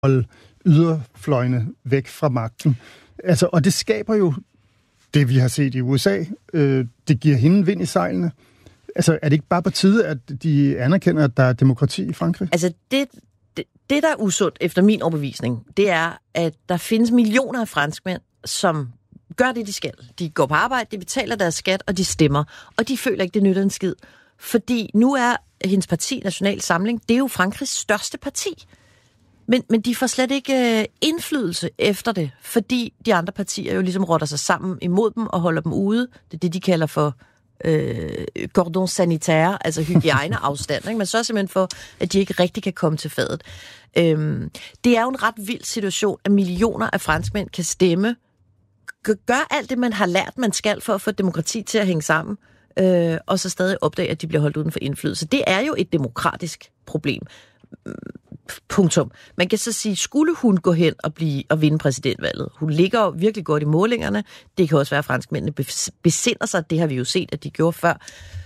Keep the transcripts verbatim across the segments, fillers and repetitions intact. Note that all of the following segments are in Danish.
holde yderfløjene væk fra magten. Altså, og det skaber jo det, vi har set i U S A. Øh, det giver hende vind i sejlene. Altså, er det ikke bare på tide, at de anerkender, at der er demokrati i Frankrig? Altså, det, det, det der er usundt, efter min overbevisning, det er, at der findes millioner af franskmænd, som gør det, de skal. De går på arbejde, de betaler deres skat, og de stemmer. Og de føler ikke, det nytter en skid. Fordi nu er hendes parti, National Samling, det er jo Frankrigs største parti. Men, men de får slet ikke øh, indflydelse efter det, fordi de andre partier jo ligesom rotter sig sammen imod dem og holder dem ude. Det er det, de kalder for øh, cordon sanitaire, altså hygiejneafstand. Ikke? Men så simpelthen for, at de ikke rigtig kan komme til fadet. Øhm, det er jo en ret vild situation, at millioner af franskmænd kan stemme, gør alt det, man har lært, man skal for at få demokrati til at hænge sammen, øh, og så stadig opdage, at de bliver holdt uden for indflydelse. Det er jo et demokratisk problem. Punktum. Man kan så sige, skulle hun gå hen og blive og vinde præsidentvalget? Hun ligger jo virkelig godt i målingerne. Det kan også være, at franskmændene besinder sig. Det har vi jo set, at de gjorde før.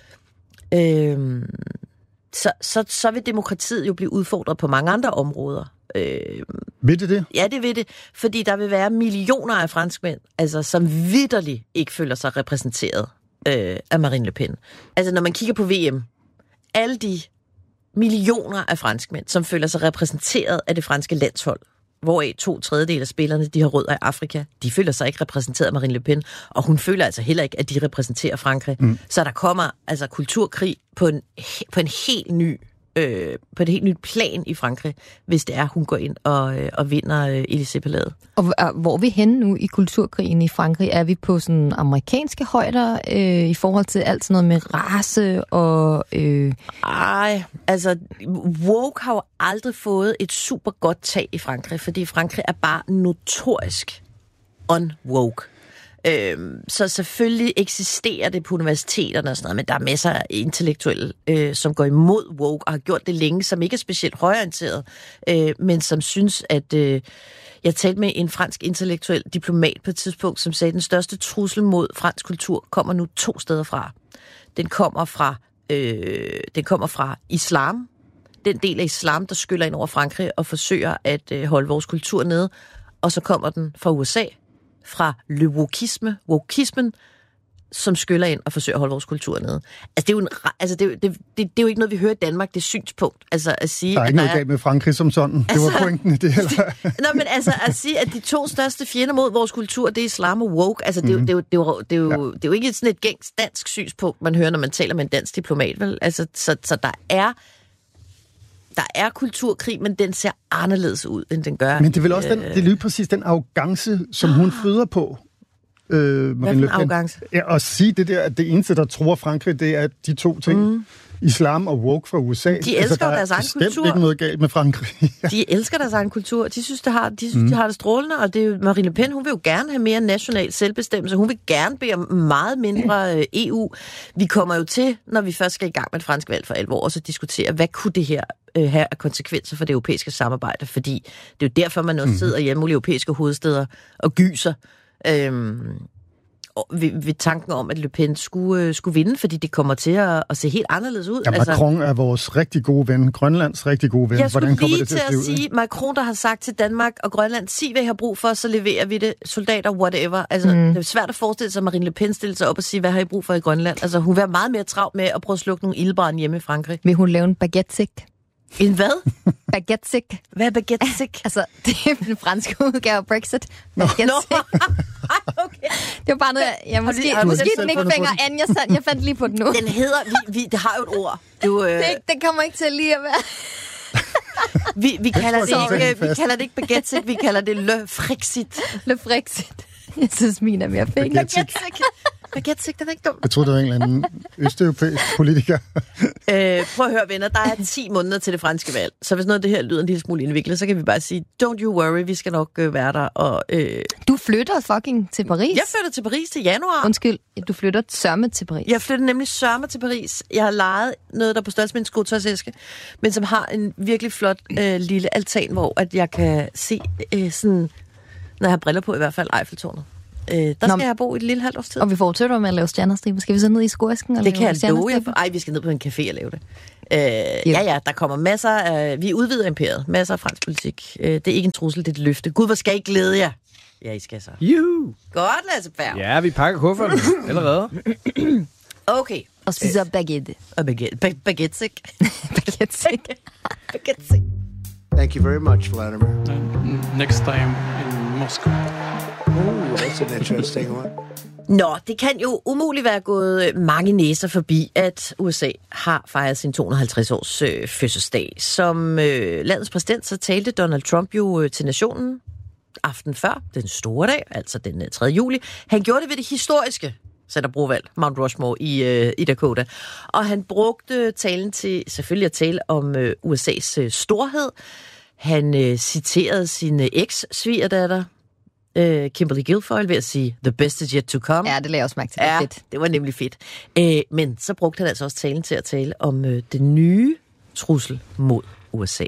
Øhm, så, så, så vil demokratiet jo blive udfordret på mange andre områder. Øhm, ved det det? Ja, det vil det. Fordi der vil være millioner af franskmænd, altså, som vitterligt ikke føler sig repræsenteret øh, af Marine Le Pen. Altså, når man kigger på V M, alle de millioner af franskmænd, som føler sig repræsenteret af det franske landshold, hvoraf to tredjedel af spillerne, de har rødder i Afrika, de føler sig ikke repræsenteret af Marine Le Pen, og hun føler altså heller ikke, at de repræsenterer Frankrig. Mm. Så der kommer altså kulturkrig på en, på en helt ny øh, på et helt nyt plan i Frankrig, hvis det er, hun går ind og, øh, og vinder øh, Élysée-palæet. Og øh, hvor er vi henne nu i kulturkrigen i Frankrig? Er vi på sådan amerikanske højder øh, i forhold til alt sådan noget med race og... Øh... Ej, altså, woke har jo aldrig fået et super godt tag i Frankrig, fordi Frankrig er bare notorisk on-woke. Øhm, så selvfølgelig eksisterer det på universiteterne og sådan noget, men der er masser af intellektuelle, øh, som går imod woke og har gjort det længe, som ikke er specielt højorienteret, øh, men som synes, at... Øh, jeg talte med en fransk intellektuel diplomat på et tidspunkt, som sagde, at den største trussel mod fransk kultur kommer nu to steder fra. Den kommer fra, øh, den kommer fra islam, den del af islam, der skyller ind over Frankrig og forsøger at øh, holde vores kultur nede, og så kommer den fra U S A, fra le wokisme, wokismen, som skyller ind og forsøger at holde vores kultur nede. Altså, det er jo, en, altså, det, det, det, det er jo ikke noget, vi hører i Danmark, det er synspunkt. Altså, at sige, der er ikke at noget galt med Frankrig som sådan. Det altså, var pointen i det heller. Nå, men altså, at sige, at de to største fjender mod vores kultur, det er islam og woke, altså, det, mm-hmm. det, er, jo, det, er, jo, det, er, jo, det er jo ikke sådan et gængs dansk synspunkt, man hører, når man taler med en dansk diplomat, vel? Altså, så, så der er Der er kulturkrig, men den ser anderledes ud, end den gør. Men det er vel også den, det er lige præcis den arrogance, som hun føder på. Øh, Hvad for en arrogance? Ja, at sige det der, at det eneste, der tror Frankrig, det er de to ting. Mm. Islam og woke fra U S A. De elsker altså, deres egen kultur. Der er ikke noget galt med Frankrig. De elsker deres egen kultur. De synes, det har, de, synes, mm. de har det strålende, og det er jo, Marine Le Pen, hun vil jo gerne have mere national selvbestemmelse. Hun vil gerne bede om meget mindre øh, E U. Vi kommer jo til, når vi først skal i gang med et fransk valg for alvor, og så diskutere, hvad kunne det her øh, have af konsekvenser for det europæiske samarbejde? Fordi det er jo derfor, man også mm. sidder hjemme i europæiske hovedsteder og gyser. Øhm, Ved, ved tanken om, at Le Pen skulle, øh, skulle vinde, fordi det kommer til at, at se helt anderledes ud. Ja, Macron altså, er vores rigtig gode ven, Grønlands rigtig gode ven. Jeg skulle Hvordan lige det til til at, at sige, Macron, der har sagt til Danmark og Grønland, sig hvad I har brug for, så leverer vi det. Soldater, whatever. Altså, mm. det er svært at forestille sig, at Marine Le Pen stiller sig op og siger, hvad har I brug for i Grønland? Altså, hun vil være meget mere travlt med at prøve at slukke nogle ildbrand hjemme i Frankrig. Vil hun lave en baguette-sik? En hvad? Baguette-sik. Hvad er baguette-sik? Altså, det er den franske udgave af Brexit. Baguette-sik. Okay. Det var bare noget, jeg måske, du, måske den ikke fænger an, jeg, jeg fandt lige på den nu. Den hedder, vi, vi, det har jo et ord. Du, øh... det, den kommer ikke til lige at være... vi, vi, kalder det ikke, vi kalder det ikke baguette-sik, vi kalder det le frexit. Le frexit. Jeg synes, min er mere fæng. Baguette-sik. Baguette-sik, den er ikke dum. Jeg troede, det var en eller anden østeuropæisk politiker. øh, prøv at høre, venner, der er ti måneder til det franske valg. Så hvis noget af det her lyder en lille smule indviklet, så kan vi bare sige, don't you worry, vi skal nok øh, være der. Og, øh... Du flytter fucking til Paris? Jeg flytter til Paris til januar. Undskyld, du flytter sørme til Paris? Jeg flytter nemlig sørme til Paris. Jeg har lejet noget, der på størrelse med en skotøjsæske, men som har en virkelig flot øh, lille altan, hvor at jeg kan se øh, sådan, når jeg har briller på i hvert fald, Eiffeltårnet. Øh, der skal Nå, jeg bo i et lille halvt års tid. Og vi fortsætter med at lave stjernestriber. Skal vi så ned i skoesken og det lave kan jeg love jer. Ej, vi skal ned på en café og lave det. Øh, ja, ja, der kommer masser af... Vi udvider imperiet. Masser af fransk politik. Øh, det er ikke en trussel, det er et løfte. Gud, hvor skal I glæde jer? Ja, I skal så. Juhu! Godt, Lasse Berg. Ja, vi pakker kufferten allerede. Okay. Og spiser øh. baguette. Og baguette. Ba- baguette. Baguette. Baguette. Thank you very much, Vladimir. Uh, next time in Moscow. Ooh, that's an interesting one. Nå, det kan jo umuligt være gået mange næser forbi, at U S A har fejret sin to hundrede og halvtreds års øh, fødselsdag. Som øh, landets præsident, så talte Donald Trump jo øh, til nationen aften før, den store dag, altså den øh, tredje juli. Han gjorde det ved det historiske Sanderbrovalg, Mount Rushmore i, øh, i Dakota. Og han brugte talen til selvfølgelig at tale om øh, U S A's øh, storhed. Han øh, citerede sin øh, eks-svigerdatter, øh, Kimberly Guilfoyle, ved at sige, the best is yet to come. Ja, det lagde jeg også mærke til. Det ja, fedt. det var nemlig fedt. Øh, men så brugte han altså også talen til at tale om øh, den nye trussel mod U S A.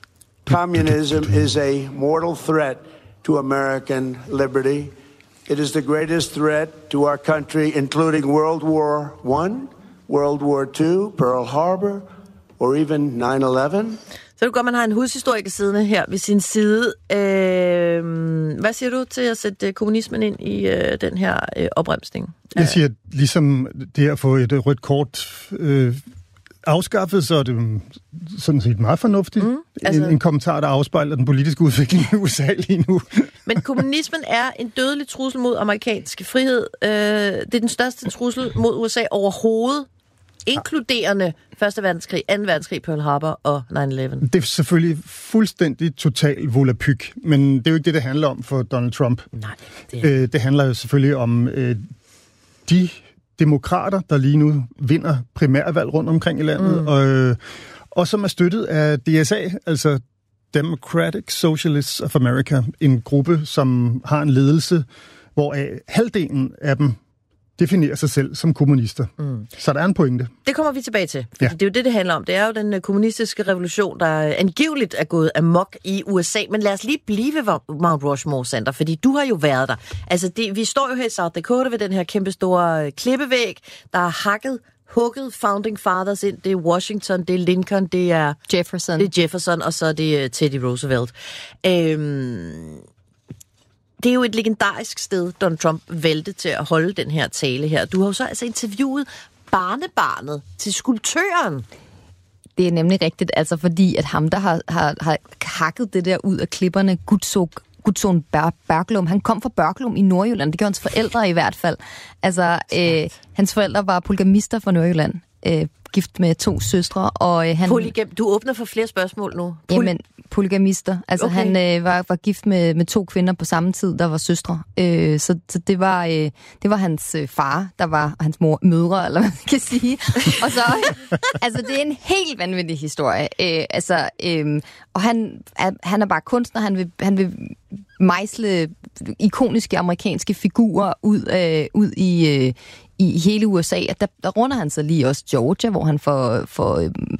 Communism is a mortal threat to American liberty. It is the greatest threat to our country, including World War One, World War Two, Pearl Harbor, or even nine eleven. Så det godt, man har en hushistoriker siddende her ved sin side. Øh, hvad siger du til at sætte kommunismen ind i øh, den her øh, opremsning? Jeg siger, ligesom det at få et rødt kort øh, afskaffet, så er det sådan set meget fornuftigt. Mm, altså... en, en kommentar, der afspejler den politiske udvikling i U S A lige nu. Men kommunismen er en dødelig trussel mod amerikansk frihed. Øh, det er den største trussel mod U S A overhovedet, inkluderende første verdenskrig, anden verdenskrig, Pearl Harbor og nine eleven. Det er selvfølgelig fuldstændig total volapyk, men det er jo ikke det, det handler om for Donald Trump. Nej. Det, er... øh, det handler jo selvfølgelig om øh, de demokrater, der lige nu vinder primærvalg rundt omkring i landet, mm. og, øh, og som er støttet af D S A, altså Democratic Socialists of America, en gruppe, som har en ledelse, hvor halvdelen af dem definerer sig selv som kommunister. Mm. Så der er en pointe. Det kommer vi tilbage til. Ja. Det er jo det, det handler om. Det er jo den kommunistiske revolution, der angiveligt er gået amok i U S A. Men lad os lige blive ved Mount Rushmore Center, fordi du har jo været der. Altså, det, vi står jo her i South Dakota ved den her kæmpe store klippevæg, der er hakket, hugget Founding Fathers ind. Det er Washington, det er Lincoln, det er Jefferson. Det er Jefferson, og så er det Teddy Roosevelt. Øhm... Det er jo et legendarisk sted, Donald Trump valgte til at holde den her tale her. Du har jo så altså interviewet barnebarnet til skulptøren. Det er nemlig rigtigt, altså fordi at ham, der har, har, har hakket det der ud af klipperne, Gudson Berglum, han kom fra Berglum i Nordjylland. Det gjorde hans forældre i hvert fald. Altså, øh, hans forældre var polygamister fra Nordjylland. Øh, gift med to søstre, og øh, han... Polygam... Du åbner for flere spørgsmål nu. Poly... Jamen, polygamister. Altså, okay. han øh, var, var gift med, med to kvinder på samme tid, der var søstre. Øh, så, så det var øh, det var hans øh, far, der var hans mor, mødre, eller hvad man kan sige. Og så, øh, altså, det er en helt vanvittig historie. Øh, altså, øh, og han er, han er bare kunstner, han vil, han vil mejsle ikoniske amerikanske figurer ud, øh, ud i... Øh, i hele U S A, at der, der runder han sig lige også Georgia, hvor han får, får øhm,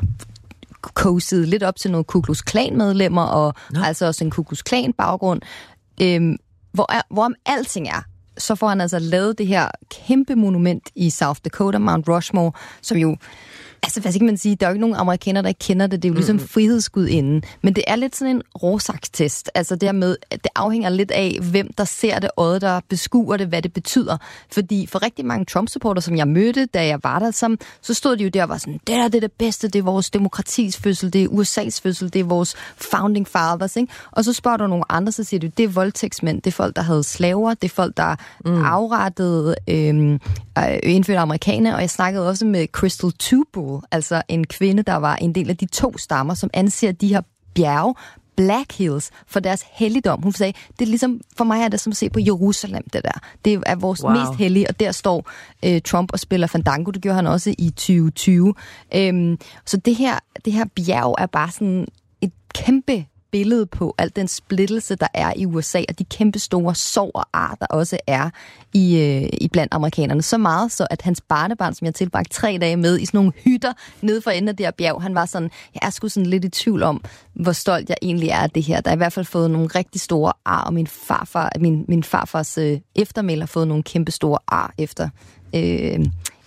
koset lidt op til nogle Ku Klux Klan-medlemmer, og no. altså også en Ku Klux Klan-baggrund. Øhm, hvor, er, hvor om alting er, så får han altså lavet det her kæmpe monument i South Dakota, Mount Rushmore, som jo... Altså, hvad skal man sige? Der er jo ikke nogen amerikanere, der ikke kender det. Det er jo ligesom mm. frihedsgudinden. Men det er lidt sådan en råsakstest. Altså dermed, det afhænger lidt af, hvem der ser det, øjet, der beskuer det, hvad det betyder. Fordi for rigtig mange Trump-supporter, som jeg mødte, da jeg var der, som, så stod de jo der og var sådan, det er det, det bedste, det er vores demokratis fødsel, det er U S A's fødsel, det er vores founding fathers, ikke? Og så spørger du nogle andre, så siger du, det er voldtægtsmænd, det er folk, der havde slaver, det er folk, der mm. afrettede øh, indfødte amerikanere, og jeg snakkede også med Crystal Tubal, altså en kvinde, der var en del af de to stammer, som anser de her bjerge, Black Hills, for deres helligdom. Hun sagde, det er ligesom, for mig er det som at se på Jerusalem, det der. Det er vores wow. mest hellige, og der står øh, Trump og spiller Fandango. Det gjorde han også i tyve tyve. Øhm, så det her, det her bjerg er bare sådan et kæmpe billede på al den splittelse, der er i U S A, og de kæmpe store sorg og ar, der også er i, øh, i blandt amerikanerne. Så meget, så at hans barnebarn, som jeg tilbragte tre dage med i sådan nogle hytter nede for enden af det her bjerg, han var sådan, jeg er sgu sådan lidt i tvivl om, hvor stolt jeg egentlig er af det her. Der er i hvert fald fået nogle rigtig store ar, og min farfar, min, min farfars øh, eftermæld har fået nogle kæmpe store ar efter, øh,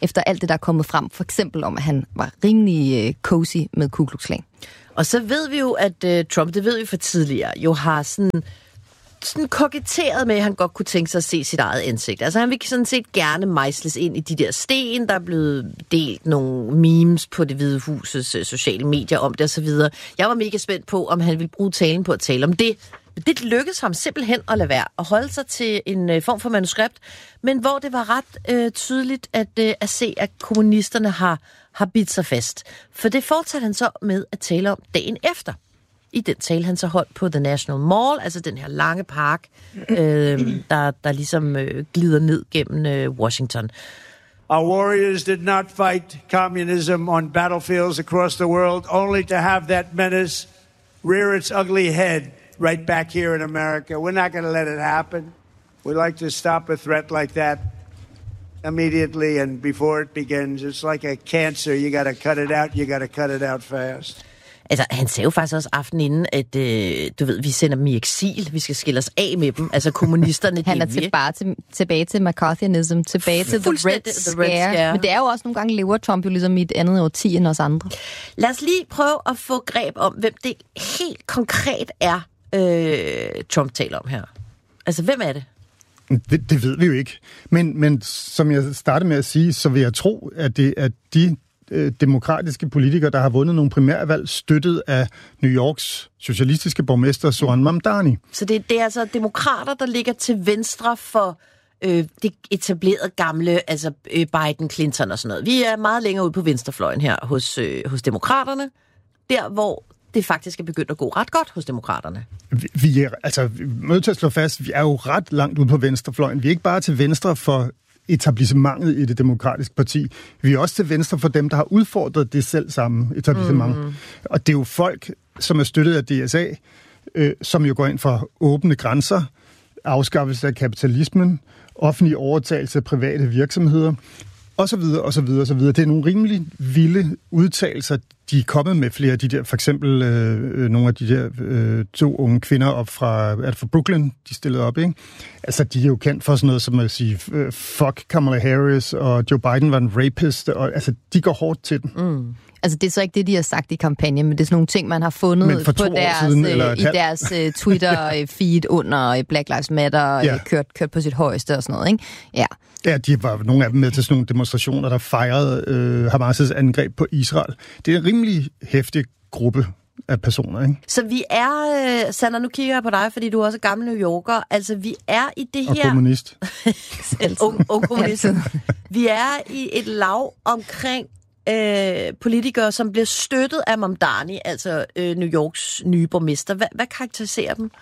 efter alt det, der er kommet frem. For eksempel om, at han var rimelig øh, cozy med Ku Klux Klan. Og så ved vi jo, at øh, Trump, det ved vi for tidligere, jo har sådan... sådan koketteret med, at han godt kunne tænke sig at se sit eget ansigt. Altså han vil sådan set gerne mejsles ind i de der sten, der er blevet delt nogle memes på Det Hvide Husets uh, sociale medier om det osv. Jeg var mega spændt på, om han ville bruge talen på at tale om det. Det lykkedes ham simpelthen at lade være at holde sig til en uh, form for manuskript, men hvor det var ret uh, tydeligt at, uh, at se, at kommunisterne har, har bidt sig fast. For det fortsatte han så med at tale om dagen efter. I den tale, han så holdt på The National Mall, altså den her lange park, øh, der, der ligesom øh, glider ned gennem øh, Washington. Our warriors did not fight communism on battlefields across the world, only to have that menace rear its ugly head right back here in America. We're not going to let it happen. We like to stop a threat like that immediately and before it begins. It's like a cancer. You got to cut it out. You got to cut it out fast. Altså, han sagde jo faktisk også aftenen inden, at øh, du ved, vi sender dem i eksil, vi skal skille os af med dem, altså kommunisterne. Han er tilbage til, tilbage til McCarthyism, tilbage til the red, the red Scare. Men det er jo også nogle gange, lever Trump jo ligesom i et andet årti end os andre. Lad os lige prøve at få greb om, hvem det helt konkret er, øh, Trump taler om her. Altså, hvem er det? Det, det ved vi jo ikke. Men, men som jeg startede med at sige, så vil jeg tro, at det er de demokratiske politikere, der har vundet nogle primærvalg, støttet af New Yorks socialistiske borgmester Zohran Mamdani. Så det, det er altså demokrater, der ligger til venstre for øh, det etablerede gamle, altså øh, Biden, Clinton og sådan noget. Vi er meget længere ude på venstrefløjen her hos, øh, hos demokraterne, der hvor det faktisk er begyndt at gå ret godt hos demokraterne. Vi, vi er, altså, vi er nødt til at slå fast, vi er jo ret langt ude på venstrefløjen. Vi er ikke bare til venstre for etablissementet i det demokratiske parti. Vi er også til venstre for dem, der har udfordret det selv samme etablissement. Mm. Og det er jo folk, som er støttet af D S A, øh, som jo går ind for åbne grænser, afskaffelse af kapitalismen, offentlig overtagelse af private virksomheder, og så videre, og så videre, og så videre. Det er nogle rimelig vilde udtalelser, de er kommet med flere af de der, for eksempel øh, nogle af de der øh, to unge kvinder op fra, er det fra Brooklyn, de stillede op, ikke? Altså, de er jo kendt for sådan noget som at sige, fuck Kamala Harris, og Joe Biden var en rapist, og altså, de går hårdt til den. Mm. Altså, det er så ikke det, de har sagt i kampagnen, men det er sådan nogle ting, man har fundet på deres, siden, øh, i deres uh, Twitter-feed under Black Lives Matter, ja. kørt, kørt på sit højeste og sådan noget, ikke? Ja. Ja, de var nogle af dem med til sådan nogle demonstrationer, der fejrede øh, Hamas' angreb på Israel. Det er en rimelig heftig gruppe af personer, ikke? Så vi er, øh, Sander, nu kigger jeg på dig, fordi du er også gammel New Yorker, altså vi er i det og her... Og kommunist. ung, ung kommunist. Vi er i et lav omkring øh, politikere, som bliver støttet af Mamdani, altså øh, New Yorks nye borgmester. Hvad, hvad karakteriserer dem?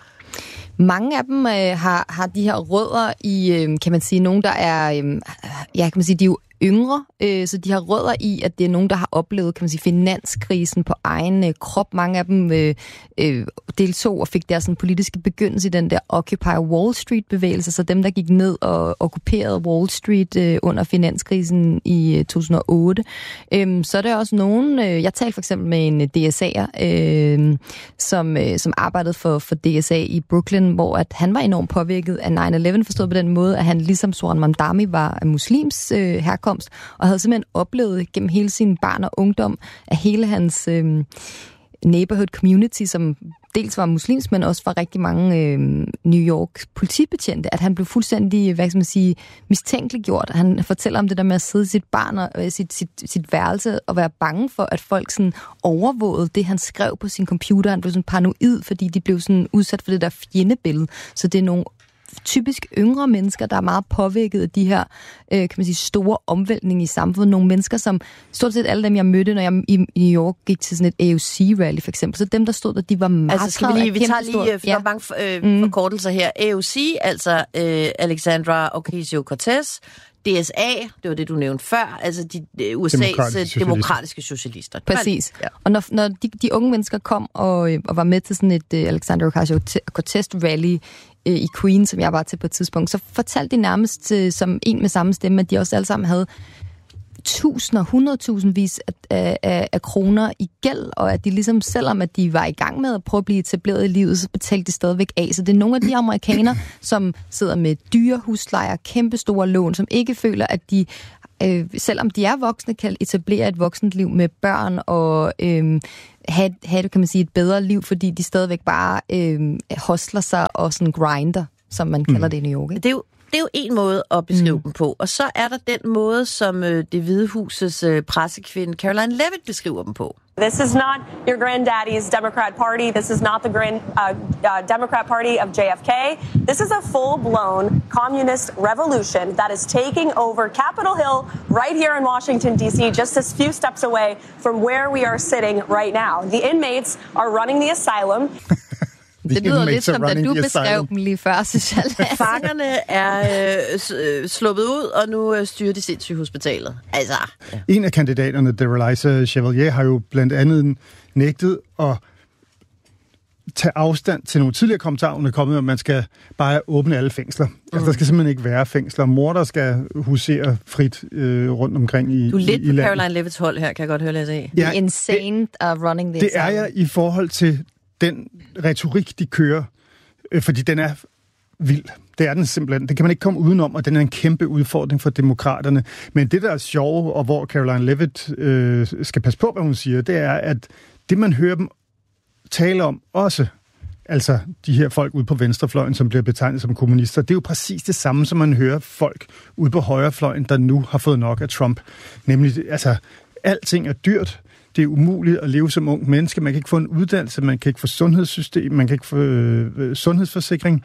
Mange af dem øh, har, har de her rødder i, øh, kan man sige, nogen, der er, øh, ja, kan man sige, de er jo yngre, øh, så de har rødder i, at det er nogen, der har oplevet, kan man sige, finanskrisen på egen øh, krop. Mange af dem øh, øh, deltog og fik deres sådan, politiske begyndelse i den der Occupy Wall Street-bevægelse, så dem, der gik ned og okkuperede Wall Street øh, under finanskrisen i øh, to tusind og otte. Øh, så er der også nogen, øh, jeg talte for eksempel med en D S A'er, øh, som, øh, som arbejdede for, for D S A i Brooklyn, hvor at han var enormt påvirket af nine eleven, forstået på den måde, at han ligesom Zohran Mamdani var muslims øh, herkomst, og havde simpelthen oplevet gennem hele sin barn og ungdom, at hele hans øh, neighborhood community, som dels var muslims, men også var rigtig mange øh, New York politibetjente, at han blev fuldstændig, hvad skal man sige, mistænkeliggjort. Han fortæller om det der med at sidde i sit barn og øh, sit, sit, sit værelse og være bange for, at folk sådan overvågede det, han skrev på sin computer. Han blev sådan paranoid, fordi de blev sådan udsat for det der fjendebillede. Så det er nogle typisk yngre mennesker, der er meget påvirket af de her, øh, kan man sige, store omvæltninger i samfundet. Nogle mennesker, som stort set alle dem, jeg mødte, når jeg i New York gik til sådan et A O C-rally, for eksempel. Så dem, der stod der, de var meget... Altså, skal vi lige, vi tager lige, for ja. der er mange øh, mm. forkortelser her. A O C, altså øh, Alexandra Ocasio-Cortez, D S A, det var det, du nævnte før, altså de, uh, U S A's demokratiske, demokratiske socialister. Præcis. Ja. Og når, når de, de unge mennesker kom og, og var med til sådan et uh, Alexandra Ocasio-Cortez-rally uh, i Queens, som jeg var til på et tidspunkt, så fortalte de nærmest uh, som en med samme stemme, at de også alle sammen havde tusinder, hundredtusindvis af, af, af kroner i gæld, og at de ligesom, selvom at de var i gang med at prøve at blive etableret i livet, så betalte de stadigvæk af. Så det er nogle af de amerikanere, som sidder med dyre huslejer, kæmpe store lån, som ikke føler, at de øh, selvom de er voksne, kan etablere et voksent liv med børn og øh, have, have, kan man sige, et bedre liv, fordi de stadigvæk bare øh, hostler sig og sådan grinder, som man kalder mm. det i New York. Det er jo Det er jo en måde at beskrive mm. dem på. Og så er der den måde, som øh, det Hvide Husets øh, pressekvinde Caroline Levitt beskriver dem på. This is not your granddaddy's Democrat Party. This is not the grand, uh, uh, Democrat Party of J F K. This is a full-blown communist revolution that is taking over Capitol Hill right here in Washington, D C, just a few steps away from where we are sitting right now. The inmates are running the asylum. Det lyder lidt som, da du beskrev dem lige før, synes jeg. Fangerne er øh, sluppet ud, og nu øh, styrer de sindssygt hospitalet. Altså. Ja. En af kandidaterne, Dereliza Chevalier, har jo blandt andet nægtet at tage afstand til nogle tidligere kommentarer, hun er kommet med, at man skal bare åbne alle fængsler. Mm. Altså, der skal simpelthen ikke være fængsler. Morder skal husere frit øh, rundt omkring i, du er lidt i, i landet. Caroline Levitts hold her, kan jeg godt høre, Lasse af. Ja, insane det, uh, running this. Det er jeg i forhold til den retorik, de kører, øh, fordi den er vild. Det er den simpelthen. Det kan man ikke komme udenom, og den er en kæmpe udfordring for demokraterne. Men det, der er sjove, og hvor Caroline Levitt øh, skal passe på, hvad hun siger, det er, at det, man hører dem tale om også, altså de her folk ude på venstrefløjen, som bliver betegnet som kommunister, det er jo præcis det samme, som man hører folk ude på højrefløjen, der nu har fået nok af Trump. Nemlig, altså, alting er dyrt. Det er umuligt at leve som ung menneske. Man kan ikke få en uddannelse, man kan ikke få sundhedssystem, man kan ikke få øh, sundhedsforsikring.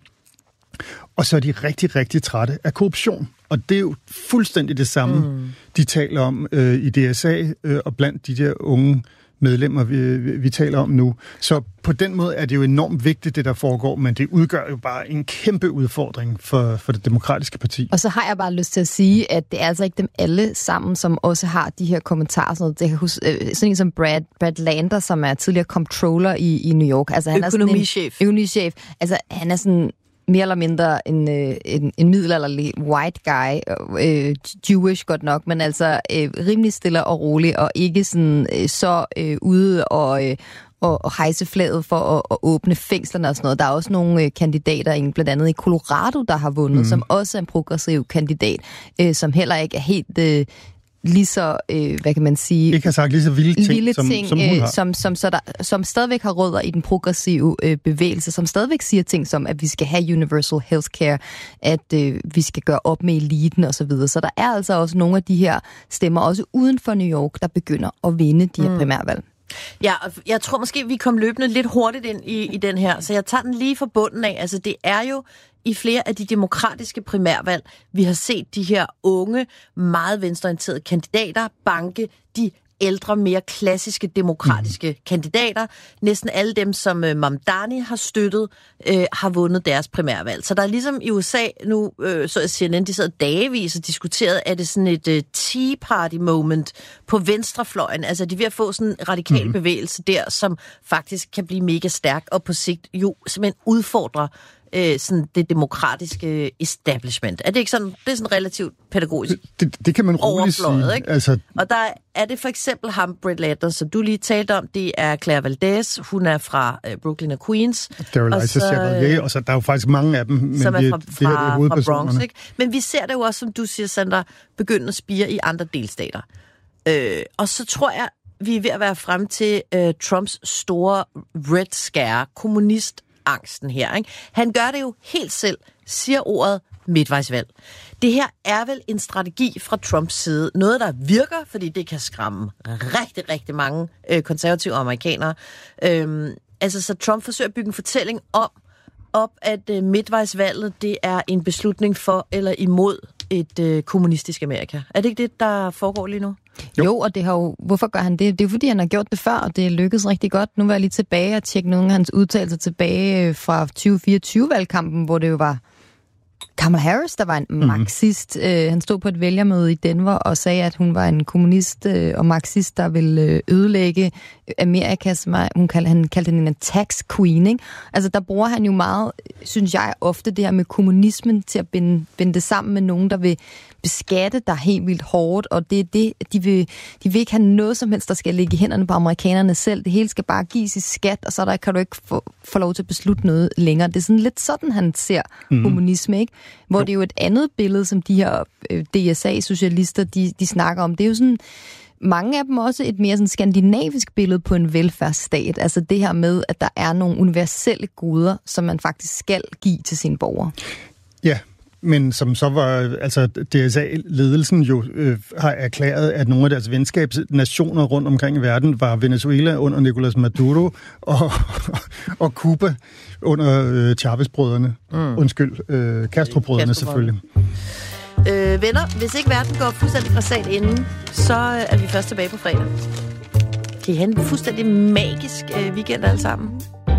Og så er de rigtig, rigtig trætte af korruption. Og det er jo fuldstændig det samme, mm. de taler om øh, i D S A øh, og blandt de der unge medlemmer, vi, vi, vi taler om nu. Så på den måde er det jo enormt vigtigt, det der foregår, men det udgør jo bare en kæmpe udfordring for, for det demokratiske parti. Og så har jeg bare lyst til at sige, at det er altså ikke dem alle sammen, som også har de her kommentarer. Sådan noget. Det kan huske, øh, sådan en som Brad, Brad Lander, som er tidligere comptroller i, i New York. Altså, han økonomichef. Er sådan en, økonomichef. Altså, han er sådan mere eller mindre en, en, en middelalderlig white guy, øh, Jewish godt nok, men altså øh, rimelig stille og rolig, og ikke sådan øh, så øh, ude og, øh, og, og hejse flaget for at, at åbne fængslerne og sådan noget. Der er også nogle øh, kandidater, blandt andet i Colorado, der har vundet, mm. som også er en progressiv kandidat, øh, som heller ikke er helt Øh, lige så, øh, hvad kan man sige... Ikke har sagt lige så vilde ting, lille som, ting som hun har. Øh, som, som, så der, som stadigvæk har rødder i den progressive øh, bevægelse, som stadigvæk siger ting som, at vi skal have universal healthcare, at øh, vi skal gøre op med eliten og så videre. Så der er altså også nogle af de her stemmer, også uden for New York, der begynder at vinde de her mm. primærvalg. Ja, jeg tror måske, vi kom løbende lidt hurtigt ind i, i den her, så jeg tager den lige fra bunden af. Altså, det er jo i flere af de demokratiske primærvalg, vi har set de her unge, meget venstreorienterede kandidater banke de ældre, mere klassiske demokratiske mm. kandidater. Næsten alle dem, som uh, Mamdani har støttet, uh, har vundet deres primærvalg. Så der er ligesom i U S A nu, uh, så C N N, de sad dagevis og diskuterede, er det sådan et uh, Tea Party moment på venstrefløjen? Altså, de er ved at få sådan en radikal mm. bevægelse der, som faktisk kan blive mega stærk, og på sigt jo simpelthen udfordrer Øh, sådan det demokratiske establishment. Er det ikke sådan, det er sådan relativt pædagogisk det, det, det kan man roligt sige. Ikke? Altså... Og der er det for eksempel ham, Brad Lander, som du lige talte om, det er Claire Valdez, hun er fra øh, Brooklyn og Queens. Dereliza Chevalier, og så der er jo faktisk mange af dem, men som er fra, det, det her er fra Bronx, ikke? Men vi ser det jo også, som du siger, Sandra, begynde at spire i andre delstater. Øh, og så tror jeg, vi er ved at være frem til øh, Trumps store Red Scare, kommunist angsten her, ikke? Han gør det jo helt selv, siger ordet midtvejsvalg. Det her er vel en strategi fra Trumps side. Noget, der virker, fordi det kan skræmme rigtig, rigtig mange øh, konservative amerikanere. Øhm, altså, så Trump forsøger at bygge en fortælling om, op, at øh, midtvejsvalget, det er en beslutning for eller imod et øh, kommunistisk Amerika. Er det ikke det, der foregår lige nu? Jo. jo, og det har jo, hvorfor gør han det? Det er jo fordi, han har gjort det før, og det lykkedes rigtig godt. Nu var jeg lige tilbage og tjekke nogle af hans udtalelser tilbage fra tyve fireogtyve-valgkampen, hvor det jo var Kamala Harris, der var en mm. marxist. Øh, han stod på et vælgermøde i Denver og sagde, at hun var en kommunist øh, og marxist, der ville ødelægge Amerikas, hun kaldte, han kaldte hende en tax queen, ikke? Altså, der bruger han jo meget synes jeg, ofte det her med kommunismen til at binde, binde det sammen med nogen, der vil beskatte dig helt vildt hårdt, og det er det, de vil, de vil ikke have noget som helst, der skal ligge i hænderne på amerikanerne selv. Det hele skal bare gives i skat, og så der kan du ikke få, få lov til at beslutte noget længere. Det er sådan lidt sådan, han ser mm. kommunisme, ikke? Hvor jo. Det er jo et andet billede, som de her øh, D S A-socialister, de, de snakker om. Det er jo sådan, mange af dem også et mere sådan skandinavisk billede på en velfærdsstat. Altså det her med, at der er nogle universelle goder, som man faktisk skal give til sine borgere. Ja, men som så var, altså D S A-ledelsen jo øh, har erklæret, at nogle af deres venskabsnationer rundt omkring i verden var Venezuela under Nicolas Maduro og, og Cuba under øh, Chavez-brødrene. Mm. Undskyld, øh, Castro-brødrene selvfølgelig. Øh, venner, hvis ikke verden går fuldstændig grassat inden, så er vi først tilbage på fredag. Kan I have en fuldstændig magisk øh, weekend alle sammen?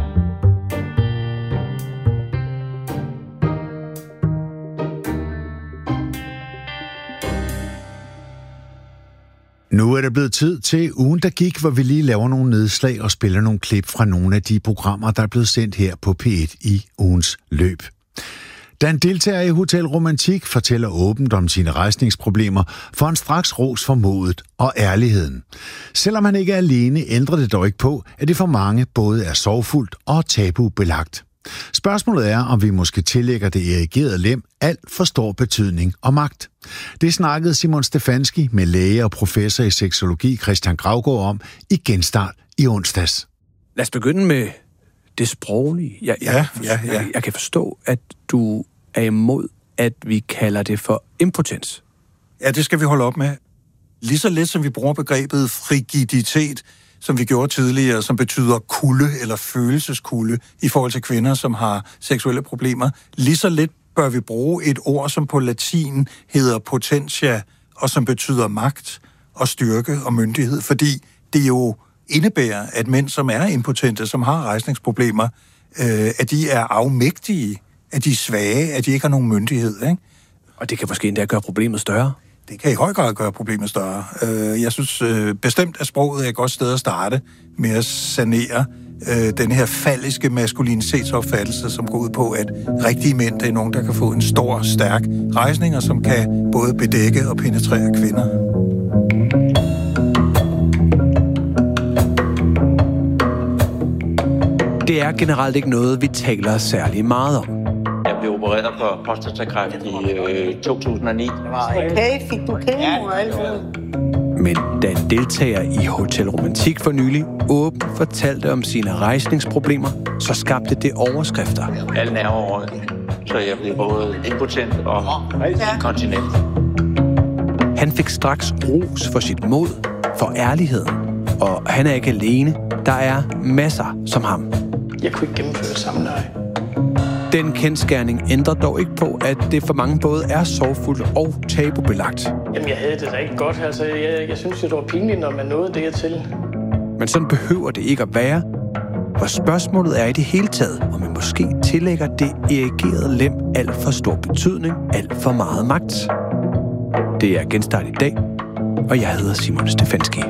Nu er det blevet tid til ugen, der gik, hvor vi lige laver nogle nedslag og spiller nogle klip fra nogle af de programmer, der er blevet sendt her på P et i ugens løb. Da en deltager i Hotel Romantik fortæller åbent om sine rejsningsproblemer, får han straks ros for modet og ærligheden. Selvom han ikke er alene, ændrer det dog ikke på, at det for mange både er sorgfuldt og tabubelagt. Spørgsmålet er, om vi måske tillægger det erigerede lem alt for stor betydning og magt. Det snakkede Simon Stefanski med læge og professor i seksologi Christian Gravgaard om i Genstart i onsdags. Lad os begynde med det sproglige. Jeg, jeg, ja, ja, ja. Jeg, jeg kan forstå, at du er imod, at vi kalder det for impotens. Ja, det skal vi holde op med. Lige så let som vi bruger begrebet frigiditet, som vi gjorde tidligere, som betyder kulde eller følelseskulde i forhold til kvinder, som har seksuelle problemer. Lige så let bør vi bruge et ord, som på latin hedder potentia, og som betyder magt og styrke og myndighed, fordi det jo indebærer, at mænd, som er impotente, som har rejsningsproblemer, øh, at de er afmægtige, at de er svage, at de ikke har nogen myndighed, ikke? Og det kan måske endda gøre problemet større. Det kan i høj grad gøre problemet større. Jeg synes bestemt, at sproget er et godt sted at starte med at sanere den her falliske maskulinitetsopfattelse, som går ud på, at rigtige mænd, det er nogen, der kan få en stor, stærk rejsning, og som kan både bedække og penetrere kvinder. Det er generelt ikke noget, vi taler særlig meget om. Jeg blev opereret for prostatakræft i øh, to tusind og ni. Okay, fik du kemo og alt muligt. Men da en deltager i Hotel Romantik for nylig åbent fortalte om sine rejsningsproblemer, så skabte det overskrifter. Alle nerver, så jeg blev både impotent og inkontinent. Han fik straks ros for sit mod, for ærligheden. Og han er ikke alene. Der er masser som ham. Jeg kunne ikke gennemføre det sammen med dig. Den kendsgerning ændrer dog ikke på, at det for mange både er sorgfuldt og tabubelagt. Jamen, jeg havde det da ikke godt. Altså, jeg, jeg synes, det var pinligt, når man nåede det til. Men sådan behøver det ikke at være. For spørgsmålet er i det hele taget, om man måske tillægger det erigerede lem alt for stor betydning, alt for meget magt. Det er Genstart i dag, og jeg hedder Simon Stefanski.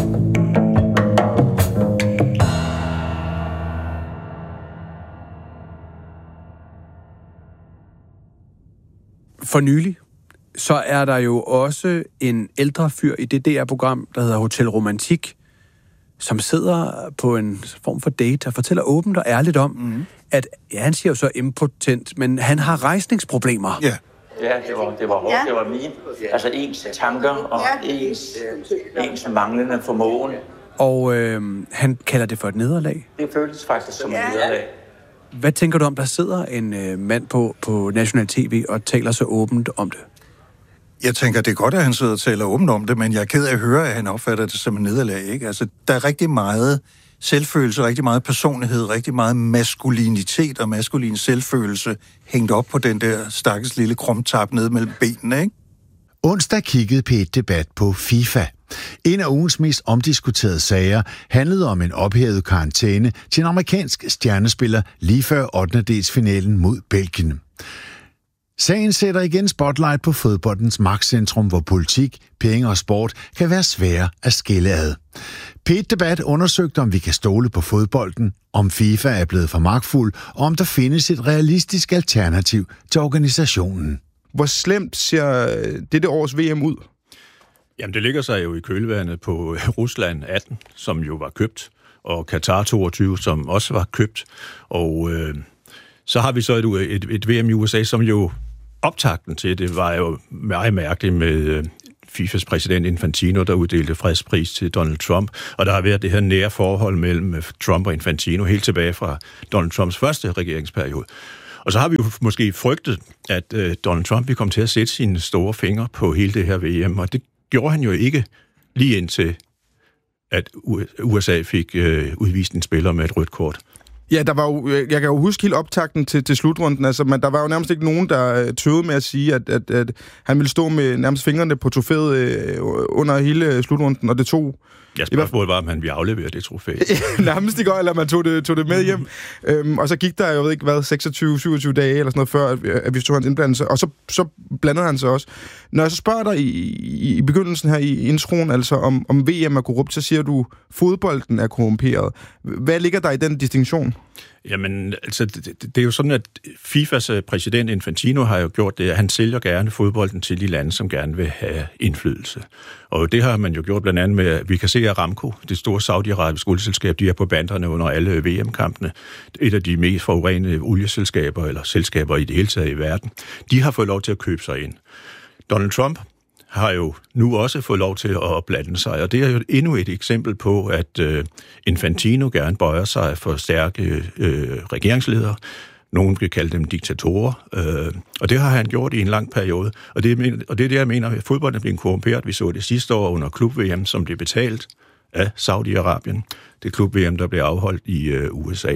For nylig, så er der jo også en ældre fyr i det D R-program, der hedder Hotel Romantik, som sidder på en form for date og fortæller åbent og ærligt om, mm. at, ja, han siger jo så impotent, men han har rejsningsproblemer. Ja, ja det var, det var hårdt, ja. Det var mine. Altså ens tanker og ja. ens, ens manglende formåen. Og øh, han kalder det for et nederlag. Det føltes faktisk som ja. et nederlag. Hvad tænker du om, der sidder en øh, mand på, på national tv og taler så åbent om det? Jeg tænker, det er godt, at han sidder og taler åbent om det, men jeg er ked af at høre, at han opfatter det som en nederlag, ikke? Altså, der er rigtig meget selvfølelse, rigtig meget personlighed, rigtig meget maskulinitet og maskulin selvfølelse hængt op på den der stakkels lille krumtap nede mellem benene, ikke? Onsdag kiggede P et-debat på FIFA. En af ugens mest omdiskuterede sager handlede om en ophævet karantæne til en amerikansk stjernespiller lige før ottendedelsfinalen mod Belgien. Sagen sætter igen spotlight på fodboldens magtcentrum, hvor politik, penge og sport kan være svære at skille ad. P et Debat undersøgte, om vi kan stole på fodbolden, om FIFA er blevet for magtfuld, og om der findes et realistisk alternativ til organisationen. Hvor slemt ser dette års V M ud? Jamen, det ligger sig jo i kølvandet på Rusland atten, som jo var købt, og Katar toogtyve, som også var købt. Og øh, så har vi så et, et, et V M i U S A, som jo optakten til det var jo meget mærkeligt med øh, FIFAs præsident Infantino, der uddelte fredspris til Donald Trump. Og der har været det her nære forhold mellem Trump og Infantino helt tilbage fra Donald Trumps første regeringsperiode. Og så har vi jo måske frygtet, at øh, Donald Trump vil komme til at sætte sine store fingre på hele det her V M, og det gjorde han jo ikke lige indtil, at U S A fik øh, udvist en spiller med et rødt kort. Ja, der var jo, jeg kan jo huske helt optakten til, til slutrunden, altså, men der var jo nærmest ikke nogen, der tøvede med at sige, at, at, at han ville stå med nærmest fingrene på trofæet øh, under hele slutrunden, og det tog... Ja, spørgsmålet var, om han ville aflevere det trofæ. Nærmest ikke, eller man tog det, tog det med hjem. Mm. Øhm, og så gik der, jeg ved ikke hvad, seksogtyve syvogtyve dage eller sådan noget, før at, at vi stod hans indblandelse, og så, så blandede han sig også. Når jeg så spørger dig i, i, i begyndelsen her i introen, altså om, om V M er korrupt, så siger du, fodbolden er korrumperet. Hvad ligger der i den distinktion? Jamen, altså, det, det er jo sådan, at FIFAs præsident Infantino har jo gjort det, at han sælger gerne fodbolden til de lande, som gerne vil have indflydelse. Og det har man jo gjort blandt andet med, at vi kan se, at Aramco, det store saudiarabiske olieselskab, de er på banderne under alle V M-kampene. Et af de mest forurenede olieselskaber, eller selskaber i det hele taget i verden. De har fået lov til at købe sig ind. Donald Trump har jo nu også fået lov til at blande sig, og det er jo endnu et eksempel på, at øh, Infantino gerne bøjer sig for stærke øh, regeringsledere. Nogen vil kalde dem diktatorer, øh, og det har han gjort i en lang periode. Og det, og det er det, jeg mener, at fodbolden er blevet korrumperet. Vi så det sidste år under klub-V M, som blev betalt af Saudi-Arabien. Det er klub-V M, der blev afholdt i øh, U S A.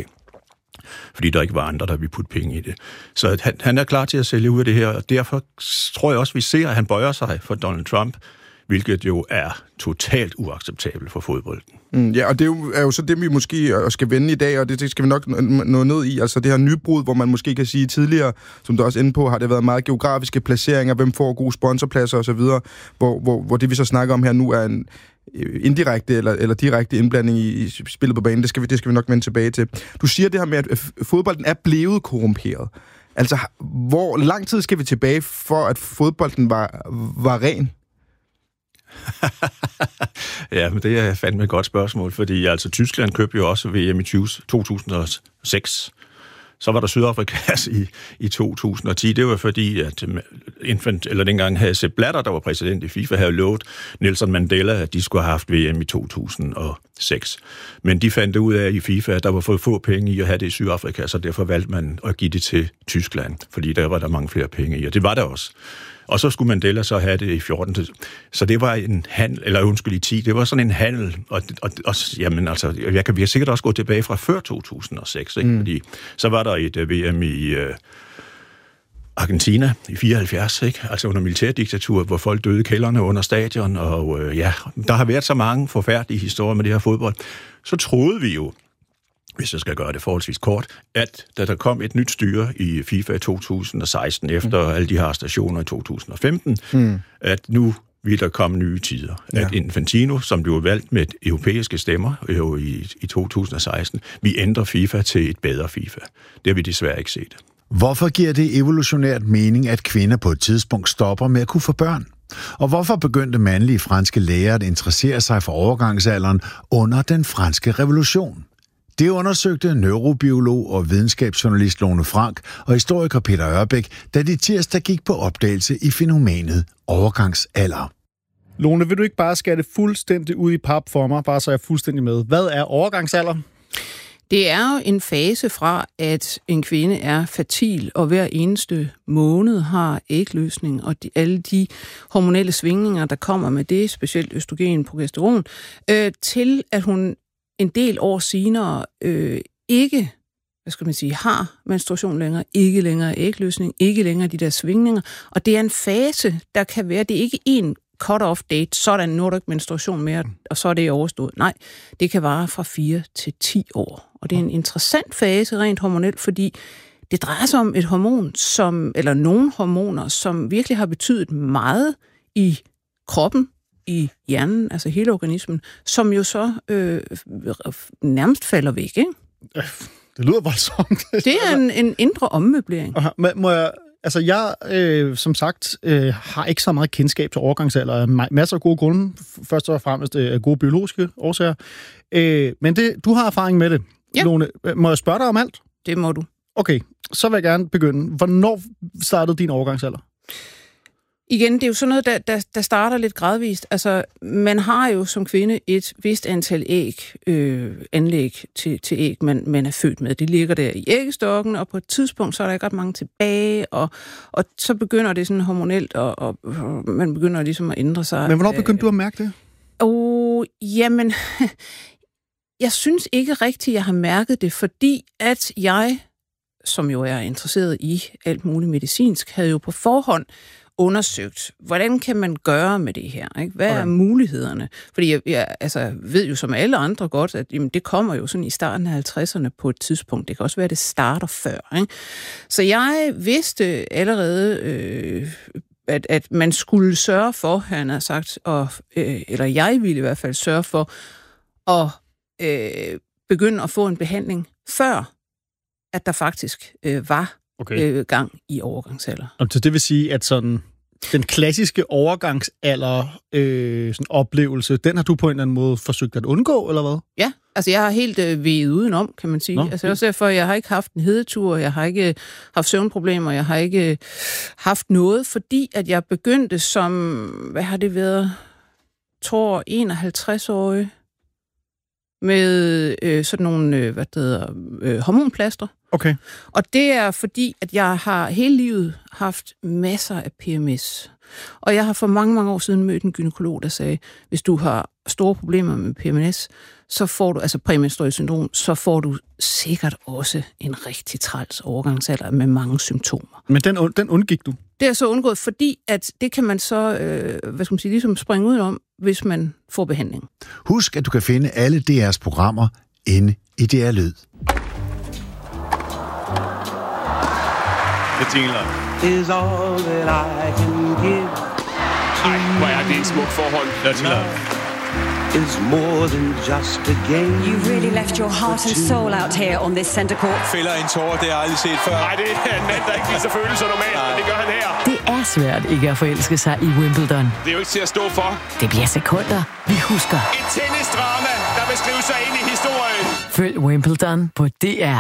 Fordi der ikke var andre, der ville putte penge i det. Så han, han er klar til at sælge ud af det her, og derfor tror jeg også, vi ser, at han bøjer sig for Donald Trump, hvilket jo er totalt uacceptabelt for fodbolden. Mm, ja, og det er jo, er jo så det, vi måske skal vende i dag, og det, det skal vi nok nå ned i. Altså det her nybrud, hvor man måske kan sige tidligere, som du også er inde på, har det været meget geografiske placeringer, hvem får gode sponsorpladser osv., hvor, hvor, hvor det, vi så snakker om her nu, er en indirekte eller, eller direkte indblanding i, i spillet på banen. Det skal, vi, det skal vi nok vende tilbage til. Du siger det her med, at fodbolden er blevet korrumperet. Altså, hvor lang tid skal vi tilbage, for at fodbolden var, var ren? Ja, men det er fandme et godt spørgsmål, fordi altså Tyskland købte jo også V M i to tusind og seks. Så var der Sydafrikas i, i to tusind og ti. Det var fordi, at Infant, eller dengang havde Sepp Blatter, der var præsident i FIFA, havde lovet Nelson Mandela, at de skulle have haft V M i to tusind og seks. Men de fandt ud af i FIFA, at der var for få penge i at have det i Sydafrika, så derfor valgte man at give det til Tyskland, fordi der var der mange flere penge i, og det var der også. Og så skulle Mandela så have det i fjorten. Så det var en handel, eller undskyld i ti, det var sådan en handel, og, og, og jamen altså, jeg kan, vi har sikkert også gået tilbage fra før to tusind og seks, ikke? Mm. Fordi så var der et uh, V M i uh, Argentina i fireoghalvfjerds, ikke? Altså under militærdiktatur, hvor folk døde i kælderne under stadion, og uh, ja, der har været så mange forfærdelige historier med det her fodbold. Så troede vi jo, hvis jeg skal gøre det forholdsvis kort, at da der kom et nyt styre i FIFA i to tusind og seksten, efter mm. alle de her stationer i to tusind og femten, mm. at nu vil der komme nye tider. Ja. At Infantino, som blev valgt med europæiske stemmer jo i, i to tusind og seksten, vi ændrer FIFA til et bedre FIFA. Det har vi desværre ikke set. Hvorfor giver det evolutionært mening, at kvinder på et tidspunkt stopper med at kunne få børn? Og hvorfor begyndte mandlige franske læger at interessere sig for overgangsalderen under den franske revolution? Det undersøgte neurobiolog og videnskabsjournalist Lone Frank og historiker Peter Ørbæk, da de tirsdag gik på opdagelse i fænomenet overgangsalder. Lone, vil du ikke bare skære det fuldstændig ud i pap for mig, bare så jeg er fuldstændig med? Hvad er overgangsalder? Det er jo en fase fra, at en kvinde er fertil, og hver eneste måned har ægløsning, og de, alle de hormonelle svingninger, der kommer med det, specielt østrogen, progesteron, øh, til at hun en del år senere øh, ikke, hvad skal man sige, har menstruation længere, ikke længere ægløsning, ikke længere de der svingninger, og det er en fase, der kan være, det er ikke en cut-off date, sådan nu er der ikke menstruation mere, og så er det overstået. Nej, det kan vare fra fire til ti år, og det er en interessant fase rent hormonelt, fordi det drejer sig om et hormon, som, eller nogle hormoner, som virkelig har betydet meget i kroppen, i hjernen, altså hele organismen, som jo så øh, nærmest falder væk, ikke? Det lyder voldsomt. Det er en, en indre ommøblering. Aha, må jeg, altså jeg, øh, som sagt, øh, har ikke så meget kendskab til overgangsalder. Masser af gode grunde. Først og fremmest øh, gode biologiske årsager. Øh, men det, du har erfaring med det, ja. Lone. Må jeg spørge dig om alt? Det må du. Okay, så vil jeg gerne begynde. Hvornår startede din overgangsalder? Igen, det er jo sådan noget, der, der, der starter lidt gradvist. Altså, man har jo som kvinde et vist antal æg, øh, anlæg til, til æg, man, man er født med. De ligger der i æggestokken, og på et tidspunkt, så er der ikke ret mange tilbage, og, og så begynder det sådan hormonelt, og, og, og man begynder ligesom at ændre sig. Men hvornår begyndte du at mærke det? Åh, oh, jamen, jeg synes ikke rigtigt, jeg har mærket det, fordi at jeg, som jo er interesseret i alt muligt medicinsk, havde jo på forhånd undersøgt, hvordan kan man gøre med det her? Ikke? Hvad okay. er mulighederne? Fordi jeg, jeg altså, ved jo som alle andre godt, at jamen, det kommer jo sådan i starten af halvtredserne på et tidspunkt. Det kan også være, at det starter før. Ikke? Så jeg vidste allerede, øh, at, at man skulle sørge for, han har sagt, og, øh, eller jeg ville i hvert fald sørge for, at øh, begynde at få en behandling, før at der faktisk øh, var Okay. Øh, gang i overgangsalder. Og så det vil sige, at sådan den klassiske overgangsalder øh, sådan oplevelse, den har du på en eller anden måde forsøgt at undgå, eller hvad? Ja, altså jeg har helt øh, veget udenom, kan man sige. Nå, altså også derfor, jeg har ikke haft en hedetur, jeg har ikke haft søvnproblemer, jeg har ikke haft noget, fordi at jeg begyndte som, hvad har det været, tror enoghalvtreds-årig, med øh, sådan nogle, øh, hvad det hedder, øh, hormonplaster. Okay. Og det er fordi, at jeg har hele livet haft masser af P M S. Og jeg har for mange, mange år siden mødt en gynekolog, der sagde, hvis du har store problemer med P M S, så får du, altså præmenstruelt syndrom, så får du sikkert også en rigtig træls overgangsalder med mange symptomer. Men den, den undgik du? Det er så undgået, fordi at det kan man så, øh, hvad skal man sige, ligesom springe ud om, hvis man får behandling. Husk, at du kan finde alle D R's programmer inde i D R Lyd. Det jingler. Is all that I can give. Ej, hvor er det et smukt forhold. Lad os is more than just a game. You really left your heart and soul out here on this center court. Fælder en tårer, det har jeg aldrig set før. Nej, det er en mand, der ikke viser følelser normalt, men det gør han her. Det er svært ikke at forelske sig i Wimbledon. Det er jo ikke til at stå for. Det bliver sekunder, vi husker. Et tennisdrama, der vil skrive sig ind i historien. Følg Wimbledon på D R.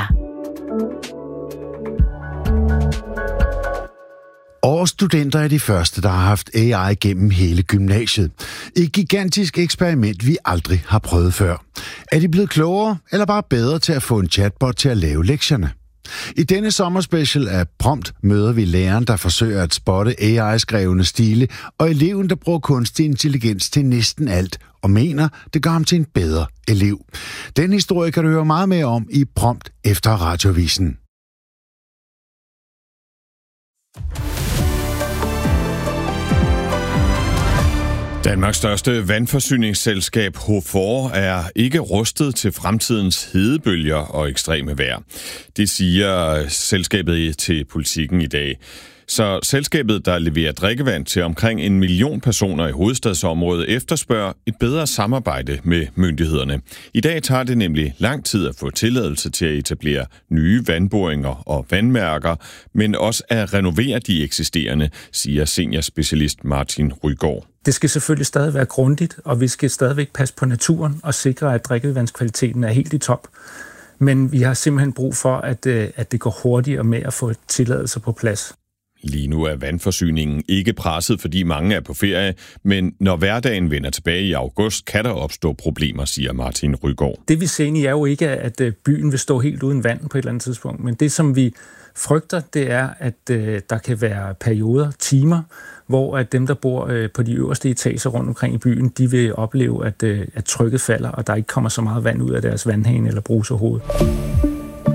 Årets studenter er de første, der har haft A I gennem hele gymnasiet. Et gigantisk eksperiment, vi aldrig har prøvet før. Er de blevet klogere, eller bare bedre til at få en chatbot til at lave lektierne? I denne sommerspecial af Prompt møder vi læreren, der forsøger at spotte A I-skrevne stile, og eleven, der bruger kunstig intelligens til næsten alt, og mener, det gør ham til en bedre elev. Den historie kan du høre meget mere om i Prompt efter Radioavisen. Danmarks største vandforsyningsselskab HOFOR er ikke rustet til fremtidens hedebølger og ekstreme vejr. Det siger selskabet til Politikken i dag. Så selskabet, der leverer drikkevand til omkring en million personer i hovedstadsområdet, efterspørger et bedre samarbejde med myndighederne. I dag tager det nemlig lang tid at få tilladelse til at etablere nye vandboringer og vandmærker, men også at renovere de eksisterende, siger seniorspecialist Martin Rygaard. Det skal selvfølgelig stadig være grundigt, og vi skal stadigvæk passe på naturen og sikre, at drikkevandskvaliteten er helt i top. Men vi har simpelthen brug for, at, at det går hurtigere med at få tilladelser på plads. Lige nu er vandforsyningen ikke presset, fordi mange er på ferie, men når hverdagen vender tilbage i august, kan der opstå problemer, siger Martin Rygaard. Det vi ser ind i er jo ikke, at byen vil stå helt uden vand på et eller andet tidspunkt, men det som vi frygter, det er, at der kan være perioder, timer, hvor at dem, der bor på de øverste etager rundt omkring i byen, de vil opleve, at, at trykket falder, og der ikke kommer så meget vand ud af deres vandhane eller bruserhoved.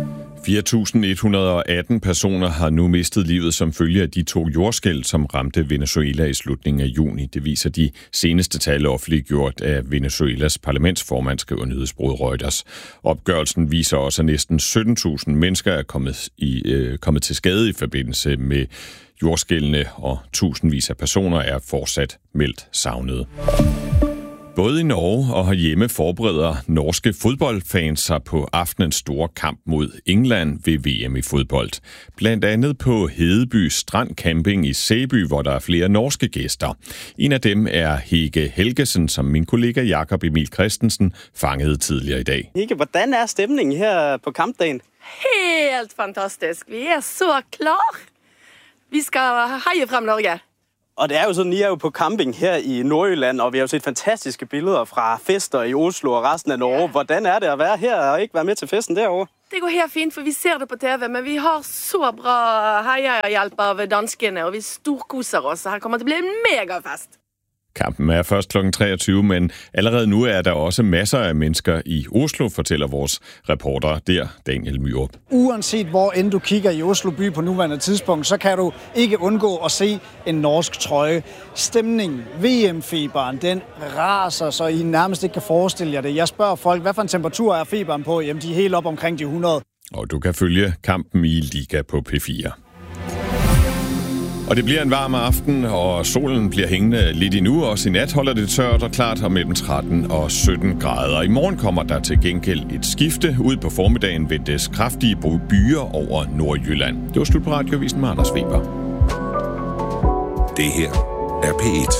fire tusind et hundrede og atten personer har nu mistet livet som følge af de to jordskælv, som ramte Venezuela i slutningen af juni. Det viser de seneste tal offentliggjort af Venezuelas parlamentsformand, skriver nyhedsbureauet Reuters. Opgørelsen viser også, at næsten sytten tusind mennesker er kommet, i, øh, kommet til skade i forbindelse med jordskælvene, og tusindvis af personer er fortsat meldt savnede. Både i Norge og herhjemme forbereder norske fodboldfans sig på aftenens store kamp mod England ved V M i fodbold. Blandt andet på Hedeby Strand Camping i Sæby, hvor der er flere norske gæster. En af dem er Hege Helgesen, som min kollega Jakob Emil Christensen fangede tidligere i dag. Hege, hvordan er stemningen her på kampdagen? Helt fantastisk. Vi er så klar. Vi skal heje frem Norge. Og det er jo sådan, I er jo på camping her i Nordjylland, og vi har jo set fantastiske billeder fra fester i Oslo og resten af Norge. Ja. Hvordan er det at være her og ikke være med til festen derovre? Det går helt fint, for vi ser det på T V, men vi har så bra heiehjelp av danskene, og vi storkoser os, så her kommer det til at blive en megafest. Kampen er først klokken treogtyve, men allerede nu er der også masser af mennesker i Oslo, fortæller vores reporter der, Daniel Myrup. Uanset hvor end du kigger i Oslo by på nuværende tidspunkt, så kan du ikke undgå at se en norsk trøje. Stemningen, V M-feberen, den raser, så I nærmest ikke kan forestille jer det. Jeg spørger folk, hvad for en temperatur er feberen på? Jamen, de er helt op omkring de hundrede. Og du kan følge kampen i Liga på P fire. Og det bliver en varm aften, og solen bliver hængende lidt endnu. Også i nat holder det tørt og klart og mellem tretten og sytten grader. I morgen kommer der til gengæld et skifte. Ud på formiddagen ventes kraftige byer over Nordjylland. Det var slut på Radioavisen med Anders Weber. Det her er P et.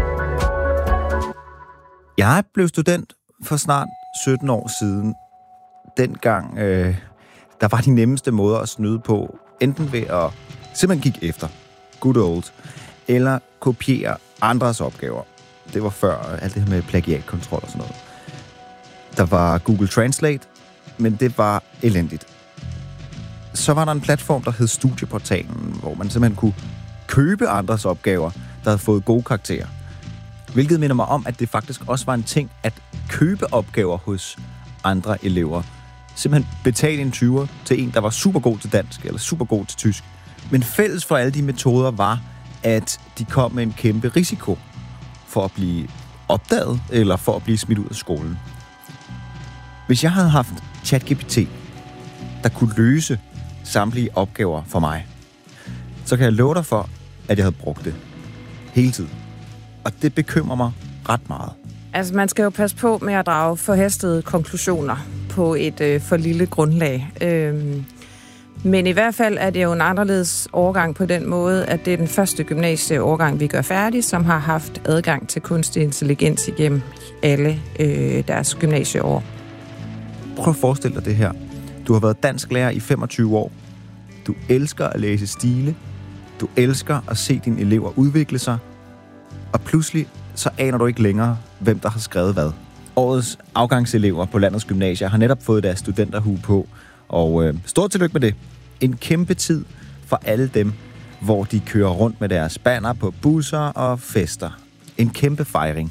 Jeg blev student for snart sytten år siden. Dengang, øh, der var de nemmeste måder at snyde på. Enten ved at simpelthen kigge efter. Good old, eller kopiere andres opgaver. Det var før alt det her med plagiatkontrol og sådan noget. Der var Google Translate, men det var elendigt. Så var der en platform, der hed Studieportalen, hvor man simpelthen kunne købe andres opgaver, der havde fået gode karakterer. Hvilket minder mig om, at det faktisk også var en ting at købe opgaver hos andre elever. Simpelthen betale en tyver til en, der var super god til dansk eller super god til tysk. Men fælles for alle de metoder var, at de kom med en kæmpe risiko for at blive opdaget eller for at blive smidt ud af skolen. Hvis jeg havde haft ChatGPT, der kunne løse samtlige opgaver for mig, så kan jeg love dig for, at jeg havde brugt det hele tiden. Og det bekymrer mig ret meget. Altså, man skal jo passe på med at drage forhastede konklusioner på et øh, for lille grundlag. Øhm, men i hvert fald er det jo en anderledes årgang på den måde, at det er den første gymnasieårgang, vi gør færdig, som har haft adgang til kunstig intelligens igennem alle øh, deres gymnasieår. Prøv at forestille dig det her. Du har været dansklærer i femogtyve år. Du elsker at læse stile. Du elsker at se dine elever udvikle sig. Og pludselig så aner du ikke længere, hvem der har skrevet hvad. Årets afgangselever på landets gymnasier har netop fået deres studenterhue på. Og øh, stort tillykke med det. En kæmpe tid for alle dem, hvor de kører rundt med deres banner på busser og fester. En kæmpe fejring.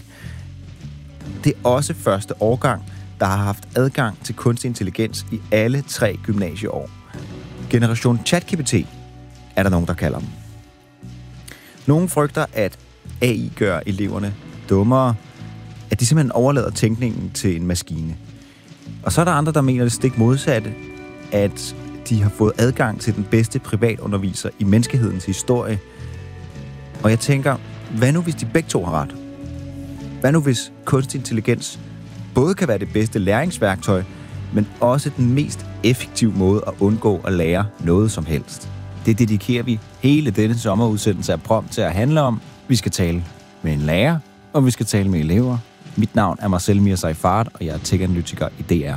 Det er også første årgang, der har haft adgang til kunstig intelligens i alle tre gymnasieår. Generation ChatGPT er der nogen, der kalder dem. Nogle frygter, at A I gør eleverne dummere, at de simpelthen overlader tænkningen til en maskine. Og så er der andre, der mener det stik modsatte, at de har fået adgang til den bedste privatunderviser i menneskehedens historie. Og jeg tænker, hvad nu hvis de begge to har ret? Hvad nu hvis kunstig intelligens både kan være det bedste læringsværktøj, men også den mest effektive måde at undgå at lære noget som helst? Det dedikerer vi hele denne sommerudsendelse af Prompt til at handle om. Vi skal tale med en lærer, og vi skal tale med elever. Mit navn er Marcel Mir-Seifert, og jeg er tech-analytiker i D R.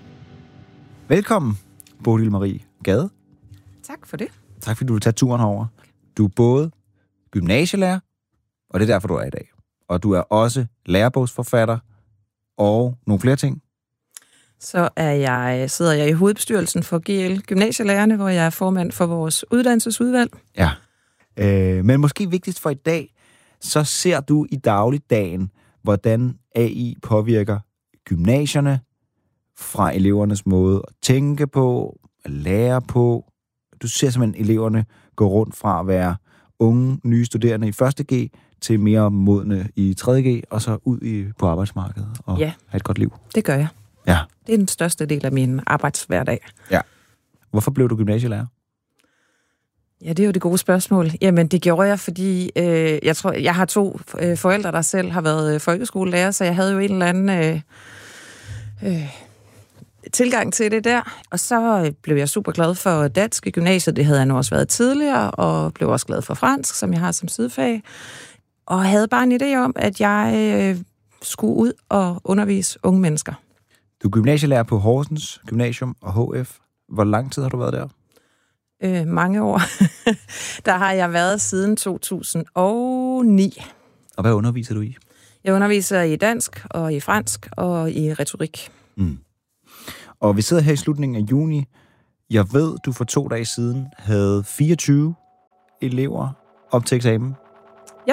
Velkommen, Bodil Marie Gade. Tak for det. Tak fordi du vil tage turen herover. Du er både gymnasielærer, og det er derfor, du er i dag. Og du er også lærebogsforfatter og nogle flere ting. Så er jeg, sidder jeg i hovedbestyrelsen for G L Gymnasielærerne, hvor jeg er formand for vores uddannelsesudvalg. Ja, øh, men måske vigtigst for i dag, så ser du i dagligdagen, hvordan A I påvirker gymnasierne fra elevernes måde at tænke på, at lære på. Du ser simpelthen eleverne gå rundt fra at være unge, nye studerende i første G, til mere modne i tredje G, og så ud i, på arbejdsmarkedet og ja. have et godt liv. Det gør jeg. Ja. Det er den største del af min arbejdshverdag. Ja. Hvorfor blev du gymnasielærer? Ja, det er jo det gode spørgsmål. Jamen, det gjorde jeg, fordi øh, jeg tror, jeg har to øh, forældre, der selv har været øh, folkeskolelærer, så jeg havde jo en eller anden øh, øh, tilgang til det der. Og så øh, blev jeg super glad for dansk i gymnasiet. Det havde jeg nu også været tidligere, og blev også glad for fransk, som jeg har som sidefag. Og havde bare en idé om, at jeg øh, skulle ud og undervise unge mennesker. Du er gymnasielærer på Horsens Gymnasium og H F. Hvor lang tid har du været der? Øh, mange år. Der har jeg været siden to tusind og ni. Og hvad underviser du i? Jeg underviser i dansk og i fransk og i retorik. Mm. Og vi sidder her i slutningen af juni. Jeg ved, du for to dage siden havde fireogtyve elever op til eksamen. Ja.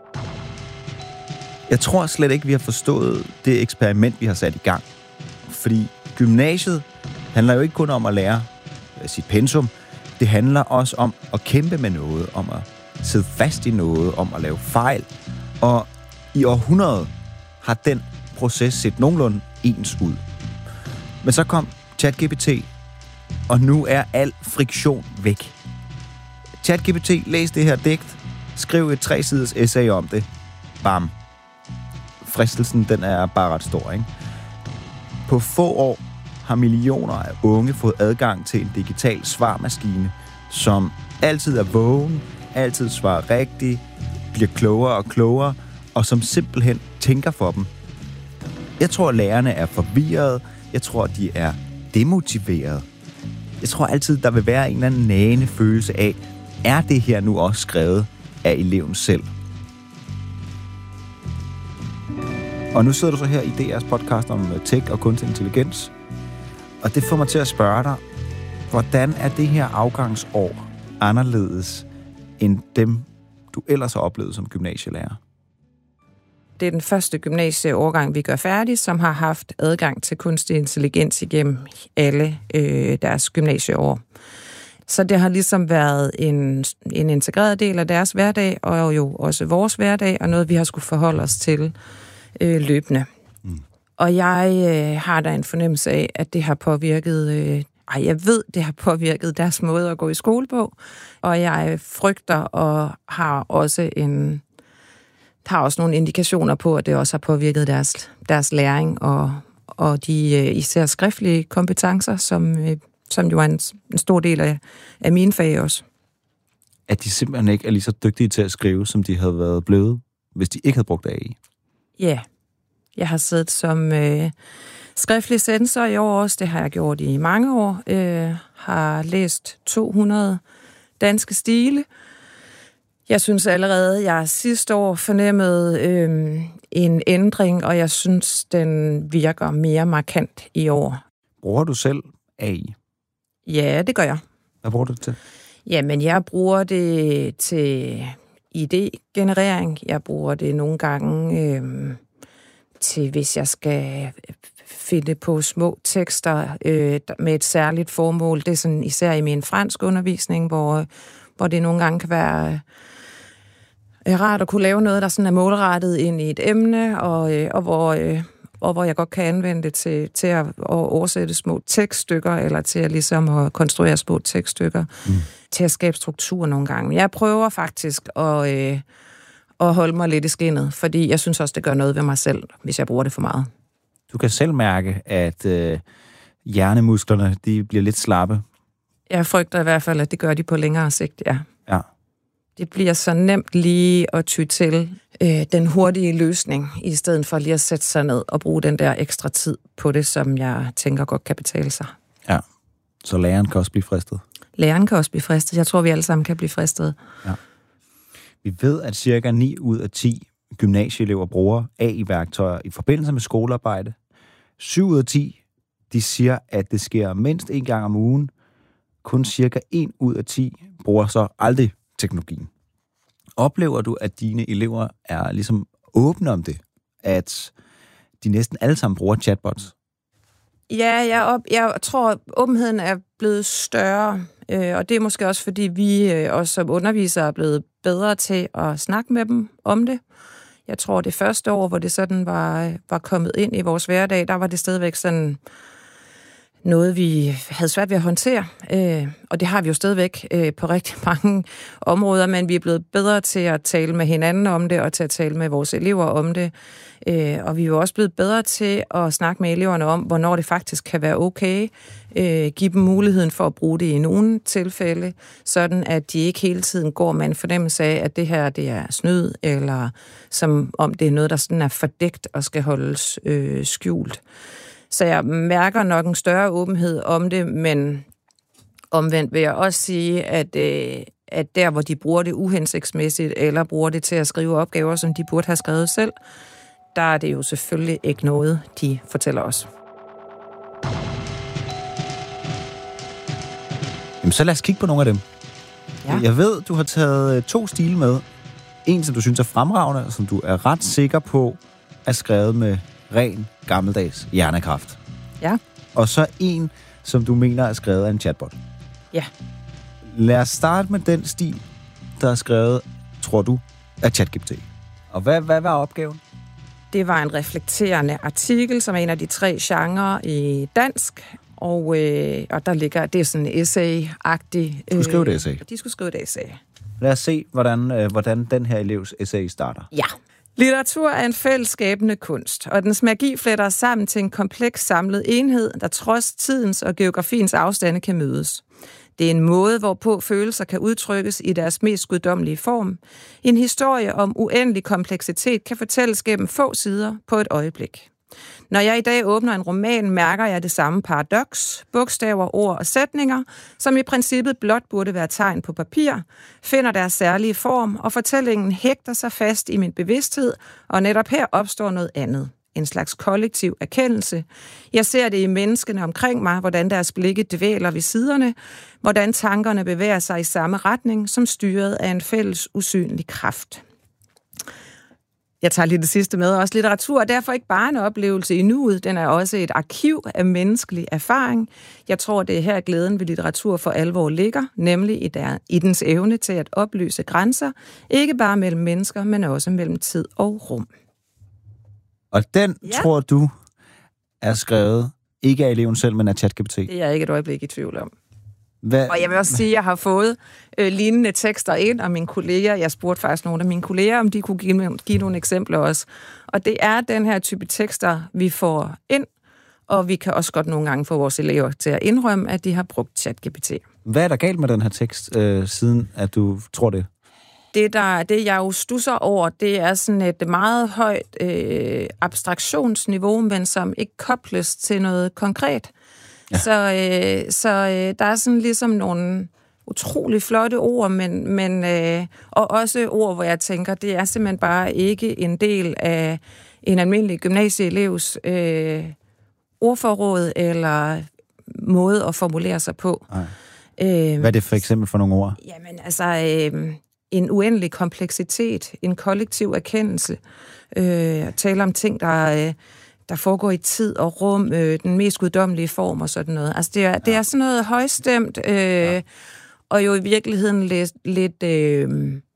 Jeg tror slet ikke, vi har forstået det eksperiment, vi har sat i gang. Fordi gymnasiet handler jo ikke kun om at lære sit pensum. Det handler også om at kæmpe med noget, om at sidde fast i noget, om at lave fejl. Og i århundreder har den proces set nogenlunde ens ud. Men så kom ChatGPT, og nu er al friktion væk. ChatGPT, læs det her digt, skriv et tre-siders essay om det. Bam. Fristelsen, den er bare ret stor, ikke? På få år har millioner af unge fået adgang til en digital svarmaskine, som altid er vågen, altid svarer rigtigt, bliver klogere og klogere, og som simpelthen tænker for dem. Jeg tror, at lærerne er forvirrede. Jeg tror, at de er demotiverede. Jeg tror altid, der vil være en eller anden nagende følelse af, er det her nu også skrevet af eleven selv? Og nu sidder du så her i D R's podcast om tech og kunstig intelligens. Og det får mig til at spørge dig, hvordan er det her afgangsår anderledes end dem, du ellers har oplevet som gymnasielærer? Det er den første gymnasieårgang, vi gør færdig, som har haft adgang til kunstig intelligens igennem alle øh, deres gymnasieår. Så det har ligesom været en, en integreret del af deres hverdag, og jo også vores hverdag, og noget, vi har skulle forholde os til øh, løbende. Mm. Og jeg øh, har da en fornemmelse af, at det har påvirket, øh, ej, jeg ved, det har påvirket deres måde at gå i skole på, og jeg frygter og har også en, har også nogle indikationer på, at det også har påvirket deres, deres læring og, og de øh, især skriftlige kompetencer, som, øh, som jo er en, en stor del af, af mine fag også. At de simpelthen ikke er lige så dygtige til at skrive, som de havde været blevet, hvis de ikke havde brugt A I? Ja. Yeah. Jeg har siddet som øh, skriftlig censor i år også. Det har jeg gjort i mange år. Øh, har læst to hundrede danske stile. Jeg synes allerede, jeg sidste år fornemmede øh, en ændring, og jeg synes, den virker mere markant i år. Bruger du selv A I? Ja, det gør jeg. Hvad bruger du det til? Jamen, jeg bruger det til idégenerering. Jeg bruger det nogle gange øh, til, hvis jeg skal finde på små tekster øh, med et særligt formål. Det er sådan især i min fransk undervisning, hvor, hvor det nogle gange kan være øh, rart at kunne lave noget, der sådan er målrettet ind i et emne, og, øh, og, hvor, øh, og hvor jeg godt kan anvende det til, til at, at oversætte små tekststykker, eller til at, ligesom at konstruere små tekststykker, mm. til at skabe struktur nogle gange. Jeg prøver faktisk at, øh, at holde mig lidt i skindet, fordi jeg synes også, det gør noget ved mig selv, hvis jeg bruger det for meget. Du kan selv mærke, at øh, hjernemusklerne de bliver lidt slappe. Jeg frygter i hvert fald, at det gør de på længere sigt, ja. Ja. Det bliver så nemt lige at ty til øh, den hurtige løsning, i stedet for lige at sætte sig ned og bruge den der ekstra tid på det, som jeg tænker godt kan betale sig. Ja, så læreren kan også blive fristet. Læreren kan også blive fristet. Jeg tror, vi alle sammen kan blive fristet. Ja. Vi ved, at cirka ni ud af ti gymnasieelever bruger A I-værktøjer i forbindelse med skolearbejde. syv ud af ti, de siger, at det sker mindst en gang om ugen. Kun cirka en ud af ti bruger så aldrig teknologien. Oplever du, at dine elever er ligesom åbne om det? At de næsten alle sammen bruger chatbots? Ja, jeg, op, jeg tror, at åbenheden er blevet større, øh, og det er måske også, fordi vi øh, også som undervisere er blevet bedre til at snakke med dem om det. Jeg tror, det første år, hvor det sådan var, var kommet ind i vores hverdag, der var det stadigvæk sådan noget, vi havde svært ved at håndtere. Øh, og det har vi jo stadigvæk øh, på rigtig mange områder, men vi er blevet bedre til at tale med hinanden om det, og til at tale med vores elever om det. Øh, og vi er jo også blevet bedre til at snakke med eleverne om, hvornår det faktisk kan være okay. Øh, give dem muligheden for at bruge det i nogle tilfælde, sådan at de ikke hele tiden går med en fornemmelse af, at det her det er snyd, eller som om det er noget, der sådan er fordækt og skal holdes øh, skjult. Så jeg mærker nok en større åbenhed om det, men omvendt vil jeg også sige, at, øh, at der, hvor de bruger det uhensigtsmæssigt, eller bruger det til at skrive opgaver, som de burde have skrevet selv, der er det jo selvfølgelig ikke noget, de fortæller os. Jamen, så lad os kigge på nogle af dem. Ja. Jeg ved, du har taget to stile med. En, som du synes er fremragende, og som du er ret sikker på, er skrevet med ren, gammeldags hjernekraft. Ja. Og så en, som du mener er skrevet af en chatbot. Ja. Lad os starte med den stil, der er skrevet, tror du, af ChatGPT. Og hvad, hvad var opgaven? Det var en reflekterende artikel, som er en af de tre genrer i dansk. Og, øh, og der ligger, det er sådan en essay-agtig. Du skulle skrive et essay. Øh, de skulle skrive et essay. Lad os se, hvordan, øh, hvordan den her elevs essay starter. Ja. Litteratur er en fællesskabende kunst, og dens magi fletter sammen til en kompleks samlet enhed, der trods tidens og geografiens afstande kan mødes. Det er en måde, hvorpå følelser kan udtrykkes i deres mest guddommelige form. En historie om uendelig kompleksitet kan fortælles gennem få sider på et øjeblik. Når jeg i dag åbner en roman, mærker jeg det samme paradoks, bogstaver, ord og sætninger, som i princippet blot burde være tegn på papir, finder deres særlige form, og fortællingen hægter sig fast i min bevidsthed, og netop her opstår noget andet. En slags kollektiv erkendelse. Jeg ser det i menneskene omkring mig, hvordan deres blikke dvæler ved siderne, hvordan tankerne bevæger sig i samme retning, som styret af en fælles usynlig kraft. Jeg tager lige det sidste med. Også litteratur er derfor ikke bare en oplevelse i nuet, den er også et arkiv af menneskelig erfaring. Jeg tror, det er her glæden ved litteratur for alvor ligger, nemlig i, der, i dens evne til at oplyse grænser, ikke bare mellem mennesker, men også mellem tid og rum. Og den, ja. tror du, er skrevet ikke af eleven selv, men af ChatGPT? Det er jeg ikke et øjeblik i tvivl om. Hvad? Og jeg vil også sige, at jeg har fået øh, lignende tekster ind, og mine kolleger, jeg spurgte faktisk nogle af mine kolleger, om de kunne give, give nogle eksempler også. Og det er den her type tekster, vi får ind, og vi kan også godt nogle gange få vores elever til at indrømme, at de har brugt ChatGPT. Hvad er der galt med den her tekst, øh, siden at du tror det? Det, der, det, jeg jo stusser over, det er sådan et meget højt øh, abstraktionsniveau, men som ikke kobles til noget konkret. Ja. Så, øh, så øh, der er sådan ligesom nogle utrolig flotte ord, men, men øh, og også ord, hvor jeg tænker, det er simpelthen bare ikke en del af en almindelig gymnasieelevs øh, ordforråd eller måde at formulere sig på. Øh, Hvad er det for eksempel for nogle ord? Jamen altså, øh, en uendelig kompleksitet, en kollektiv erkendelse, øh, tale om ting, der... Øh, der foregår i tid og rum, øh, den mest guddommelige form og sådan noget. Altså, det er, ja. det er sådan noget højstemt, øh, ja. og jo i virkeligheden lidt, lidt øh,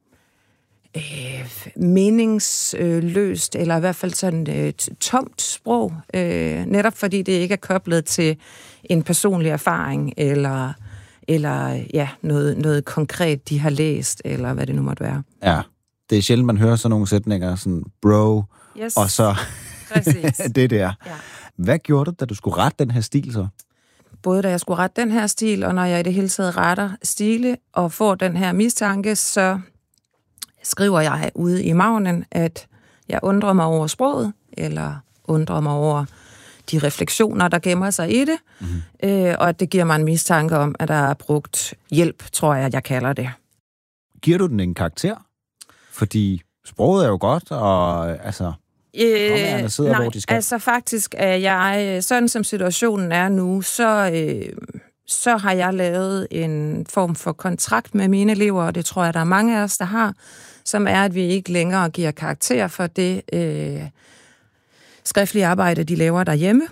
øh, meningsløst, eller i hvert fald sådan øh, tomt sprog, øh, netop fordi det ikke er koblet til en personlig erfaring, eller, eller ja, noget, noget konkret, de har læst, eller hvad det nu måtte være. Ja, det er sjældent, man hører sådan nogle sætninger, sådan bro, yes. og så... det der. Ja. Hvad gjorde du, da du skulle rette den her stil så? Både da jeg skulle rette den her stil, og når jeg i det hele taget retter stile og får den her mistanke, så skriver jeg ude i magnen, at jeg undrer mig over sproget, eller undrer mig over de refleksioner, der gemmer sig i det, mm-hmm. øh, og at det giver mig en mistanke om, at der er brugt hjælp, tror jeg, jeg kalder det. Giver du den en karakter? Fordi sproget er jo godt, og altså... Øh, sidder, nej, hvor de skal. altså faktisk er jeg, sådan som situationen er nu, så, øh, så har jeg lavet en form for kontrakt med mine elever, og det tror jeg, der er mange af os, der har, som er, at vi ikke længere giver karakter for det øh, skriftlige arbejde, de laver derhjemme.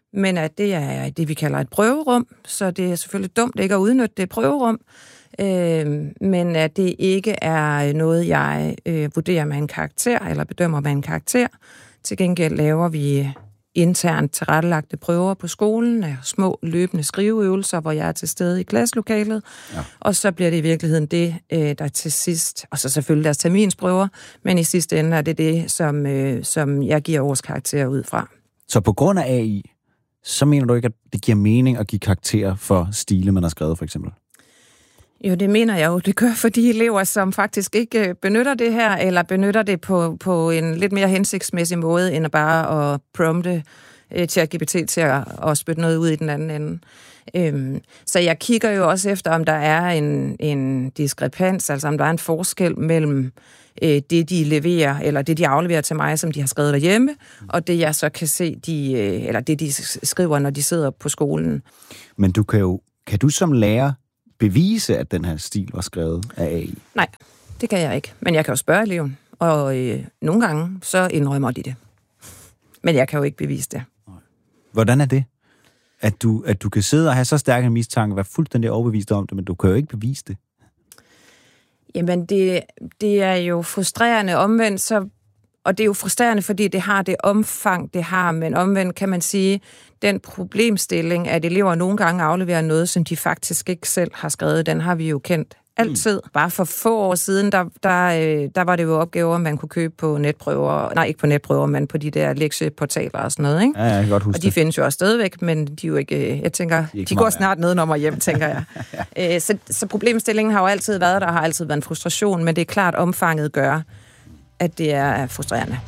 men at det er det, vi kalder et prøverum, så det er selvfølgelig dumt ikke at udnytte det prøverum, øh, men at det ikke er noget, jeg øh, vurderer med en karakter, eller bedømmer med en karakter. Til gengæld laver vi internt tilrettelagte prøver på skolen, af små løbende skriveøvelser, hvor jeg er til stede i klasselokalet, ja. Og så bliver det i virkeligheden det, der til sidst, og så selvfølgelig deres terminsprøver, men i sidste ende er det det, som, som jeg giver årskarakterer ud fra. Så på grund af A I, så mener du ikke, at det giver mening at give karakterer for stile, man har skrevet, for eksempel? Jo, det mener jeg jo. Det gør for de elever, som faktisk ikke benytter det her, eller benytter det på, på en lidt mere hensigtsmæssig måde, end at bare at prompte uh, ChatGPT til at, at spytte noget ud i den anden ende. Øhm, så jeg kigger jo også efter, om der er en, en diskrepans, altså om der er en forskel mellem øh, det, de leverer, eller det, de afleverer til mig, som de har skrevet derhjemme, og det, jeg så kan se, de, øh, eller det, de skriver, når de sidder på skolen. Men du kan jo, kan du som lærer bevise, at den her stil var skrevet af A I? Nej, det kan jeg ikke. Men jeg kan jo spørge eleven, og øh, nogle gange så indrømmer de det. Men jeg kan jo ikke bevise det. Hvordan er det? At du, at du kan sidde og have så stærk en mistanke, være fuldstændig overbevist om det, men du kan jo ikke bevise det. Jamen, det, det er jo frustrerende omvendt, så, og det er jo frustrerende, fordi det har det omfang, det har, men omvendt kan man sige, den problemstilling, at elever nogle gange afleverer noget, som de faktisk ikke selv har skrevet, den har vi jo kendt altid. Mm. Bare for få år siden, der, der, der var det jo opgaver, man kunne købe på netprøver. Nej, ikke på netprøver, men på de der lektieportaler og sådan noget, ikke? Ja, jeg kan godt huske og de det. Findes jo også stadigvæk, men de er jo ikke, jeg tænker, de, de går snart nedenom og hjem, tænker jeg. ja. så, så problemstillingen har jo altid været, der har altid været en frustration, men det er klart, omfanget gør, at det er frustrerende.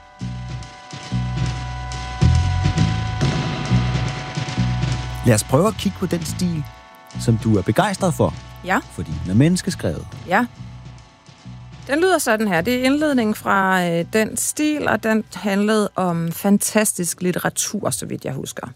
Lad os prøve at kigge på den stil, som du er begejstret for. Ja. Fordi den er menneskeskrevet. Ja. Den lyder sådan her. Det er indledningen fra øh, den stil, og den handlede om fantastisk litteratur, så vidt jeg husker.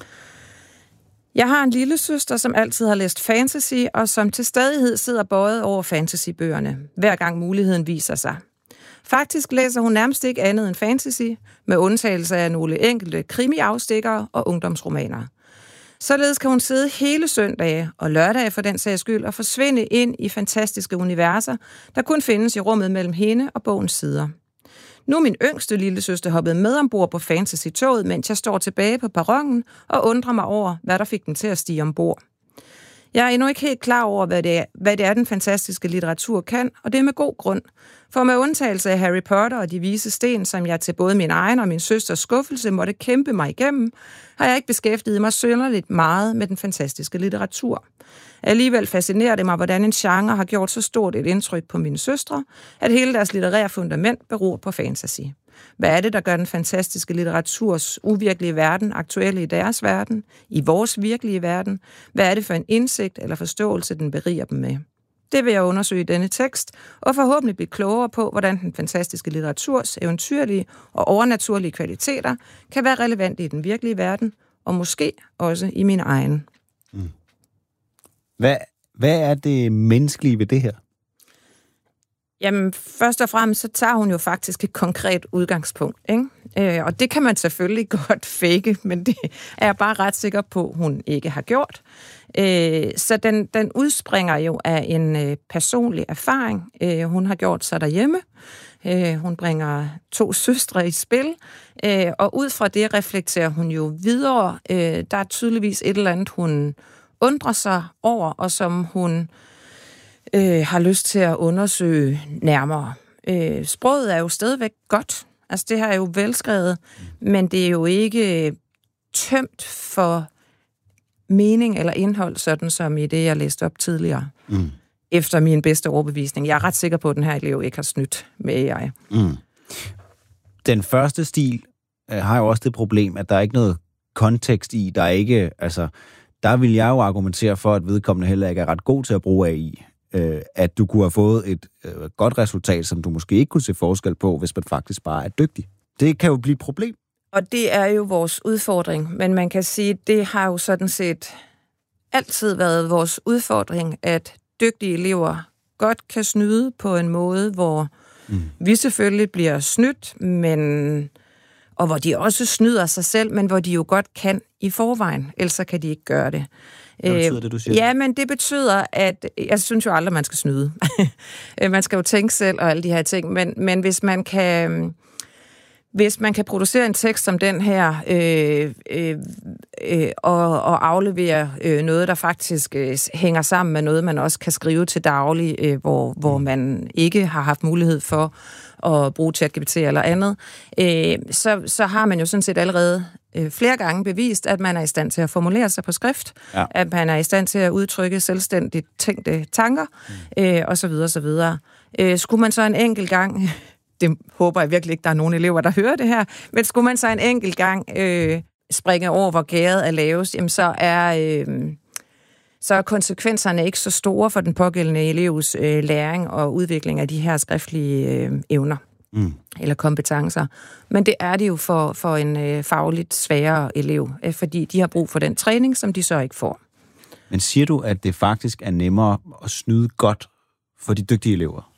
Jeg har en lille søster, som altid har læst fantasy, og som til stadighed sidder bøjet over fantasybøgerne, hver gang muligheden viser sig. Faktisk læser hun nærmest ikke andet end fantasy, med undtagelse af nogle enkelte krimiafstikkere og ungdomsromaner. Således kan hun sidde hele søndage og lørdage for den sags skyld og forsvinde ind i fantastiske universer, der kun findes i rummet mellem hende og bogens sider. Nu er min yngste lille søster hoppet med ombord på fantasy-toget, mens jeg står tilbage på perronen og undrer mig over, hvad der fik den til at stige ombord. Jeg er endnu ikke helt klar over, hvad det er, hvad det er den fantastiske litteratur kan, og det er med god grund. For med undtagelse af Harry Potter og de vise sten, som jeg til både min egen og min søsters skuffelse måtte kæmpe mig igennem, har jeg ikke beskæftiget mig synderligt meget med den fantastiske litteratur. Alligevel fascinerer det mig, hvordan en genre har gjort så stort et indtryk på mine søstre, at hele deres litterære fundament beror på fantasy. Hvad er det, der gør den fantastiske litteraturs uvirkelige verden aktuelle i deres verden, i vores virkelige verden? Hvad er det for en indsigt eller forståelse, den beriger dem med? Det vil jeg undersøge i denne tekst, og forhåbentlig blive klogere på, hvordan den fantastiske litteraturs eventyrlige og overnaturlige kvaliteter kan være relevante i den virkelige verden, og måske også i min egen. Mm. Hvad, hvad er det menneskelige ved det her? Jamen, først og fremmest, så tager hun jo faktisk et konkret udgangspunkt, ikke? Øh, og det kan man selvfølgelig godt fake, men det er jeg bare ret sikker på, hun ikke har gjort. Øh, så den, den udspringer jo af en øh, personlig erfaring, øh, hun har gjort sig derhjemme. Øh, hun bringer to søstre i spil, øh, og ud fra det reflekterer hun jo videre. Øh, der er tydeligvis et eller andet, hun undrer sig over, og som hun øh, har lyst til at undersøge nærmere. Øh, sproget er jo stadigvæk godt. Altså, det her er jo velskrevet, men det er jo ikke tømt for mening eller indhold, sådan som i det, jeg læste op tidligere. Mm. Efter min bedste overbevisning. Jeg er ret sikker på, at den her elev ikke har snydt med A I. Mm. Den første stil øh, har jo også det problem, at der er ikke noget kontekst i. Der er ikke, altså, der vil jeg jo argumentere for, at vedkommende heller ikke er ret god til at bruge A I. Øh, at du kunne have fået et øh, godt resultat, som du måske ikke kunne se forskel på, hvis man faktisk bare er dygtig. Det kan jo blive et problem. Og det er jo vores udfordring, men man kan sige, at det har jo sådan set altid været vores udfordring, at dygtige elever godt kan snyde på en måde, hvor mm. vi selvfølgelig bliver snydt, men og hvor de også snyder sig selv, men hvor de jo godt kan i forvejen, ellers kan de ikke gøre det. Hvad betyder det, du siger? Ja, men det betyder, at jeg synes jo aldrig, man skal snyde. Man skal jo tænke selv og alle de her ting, men, men hvis man kan... Hvis man kan producere en tekst som den her, øh, øh, øh, og, og aflevere øh, noget, der faktisk øh, hænger sammen med noget, man også kan skrive til daglig, øh, hvor, hvor man ikke har haft mulighed for at bruge ChatGPT eller andet, øh, så, så har man jo sådan set allerede øh, flere gange bevist, at man er i stand til at formulere sig på skrift, ja. At man er i stand til at udtrykke selvstændigt tænkte tanker, mm. øh, og så videre, så videre. Øh, skulle man så en enkelt gang... Det håber jeg virkelig ikke, der er nogen elever, der hører det her. Men skulle man så en enkelt gang øh, springe over, hvor gæret er lavest, jamen så er, øh, så er konsekvenserne ikke så store for den pågældende elevs øh, læring og udvikling af de her skriftlige øh, evner mm. eller kompetencer. Men det er det jo for, for en øh, fagligt svagere elev, øh, fordi de har brug for den træning, som de så ikke får. Men siger du, at det faktisk er nemmere at snyde godt for de dygtige elever?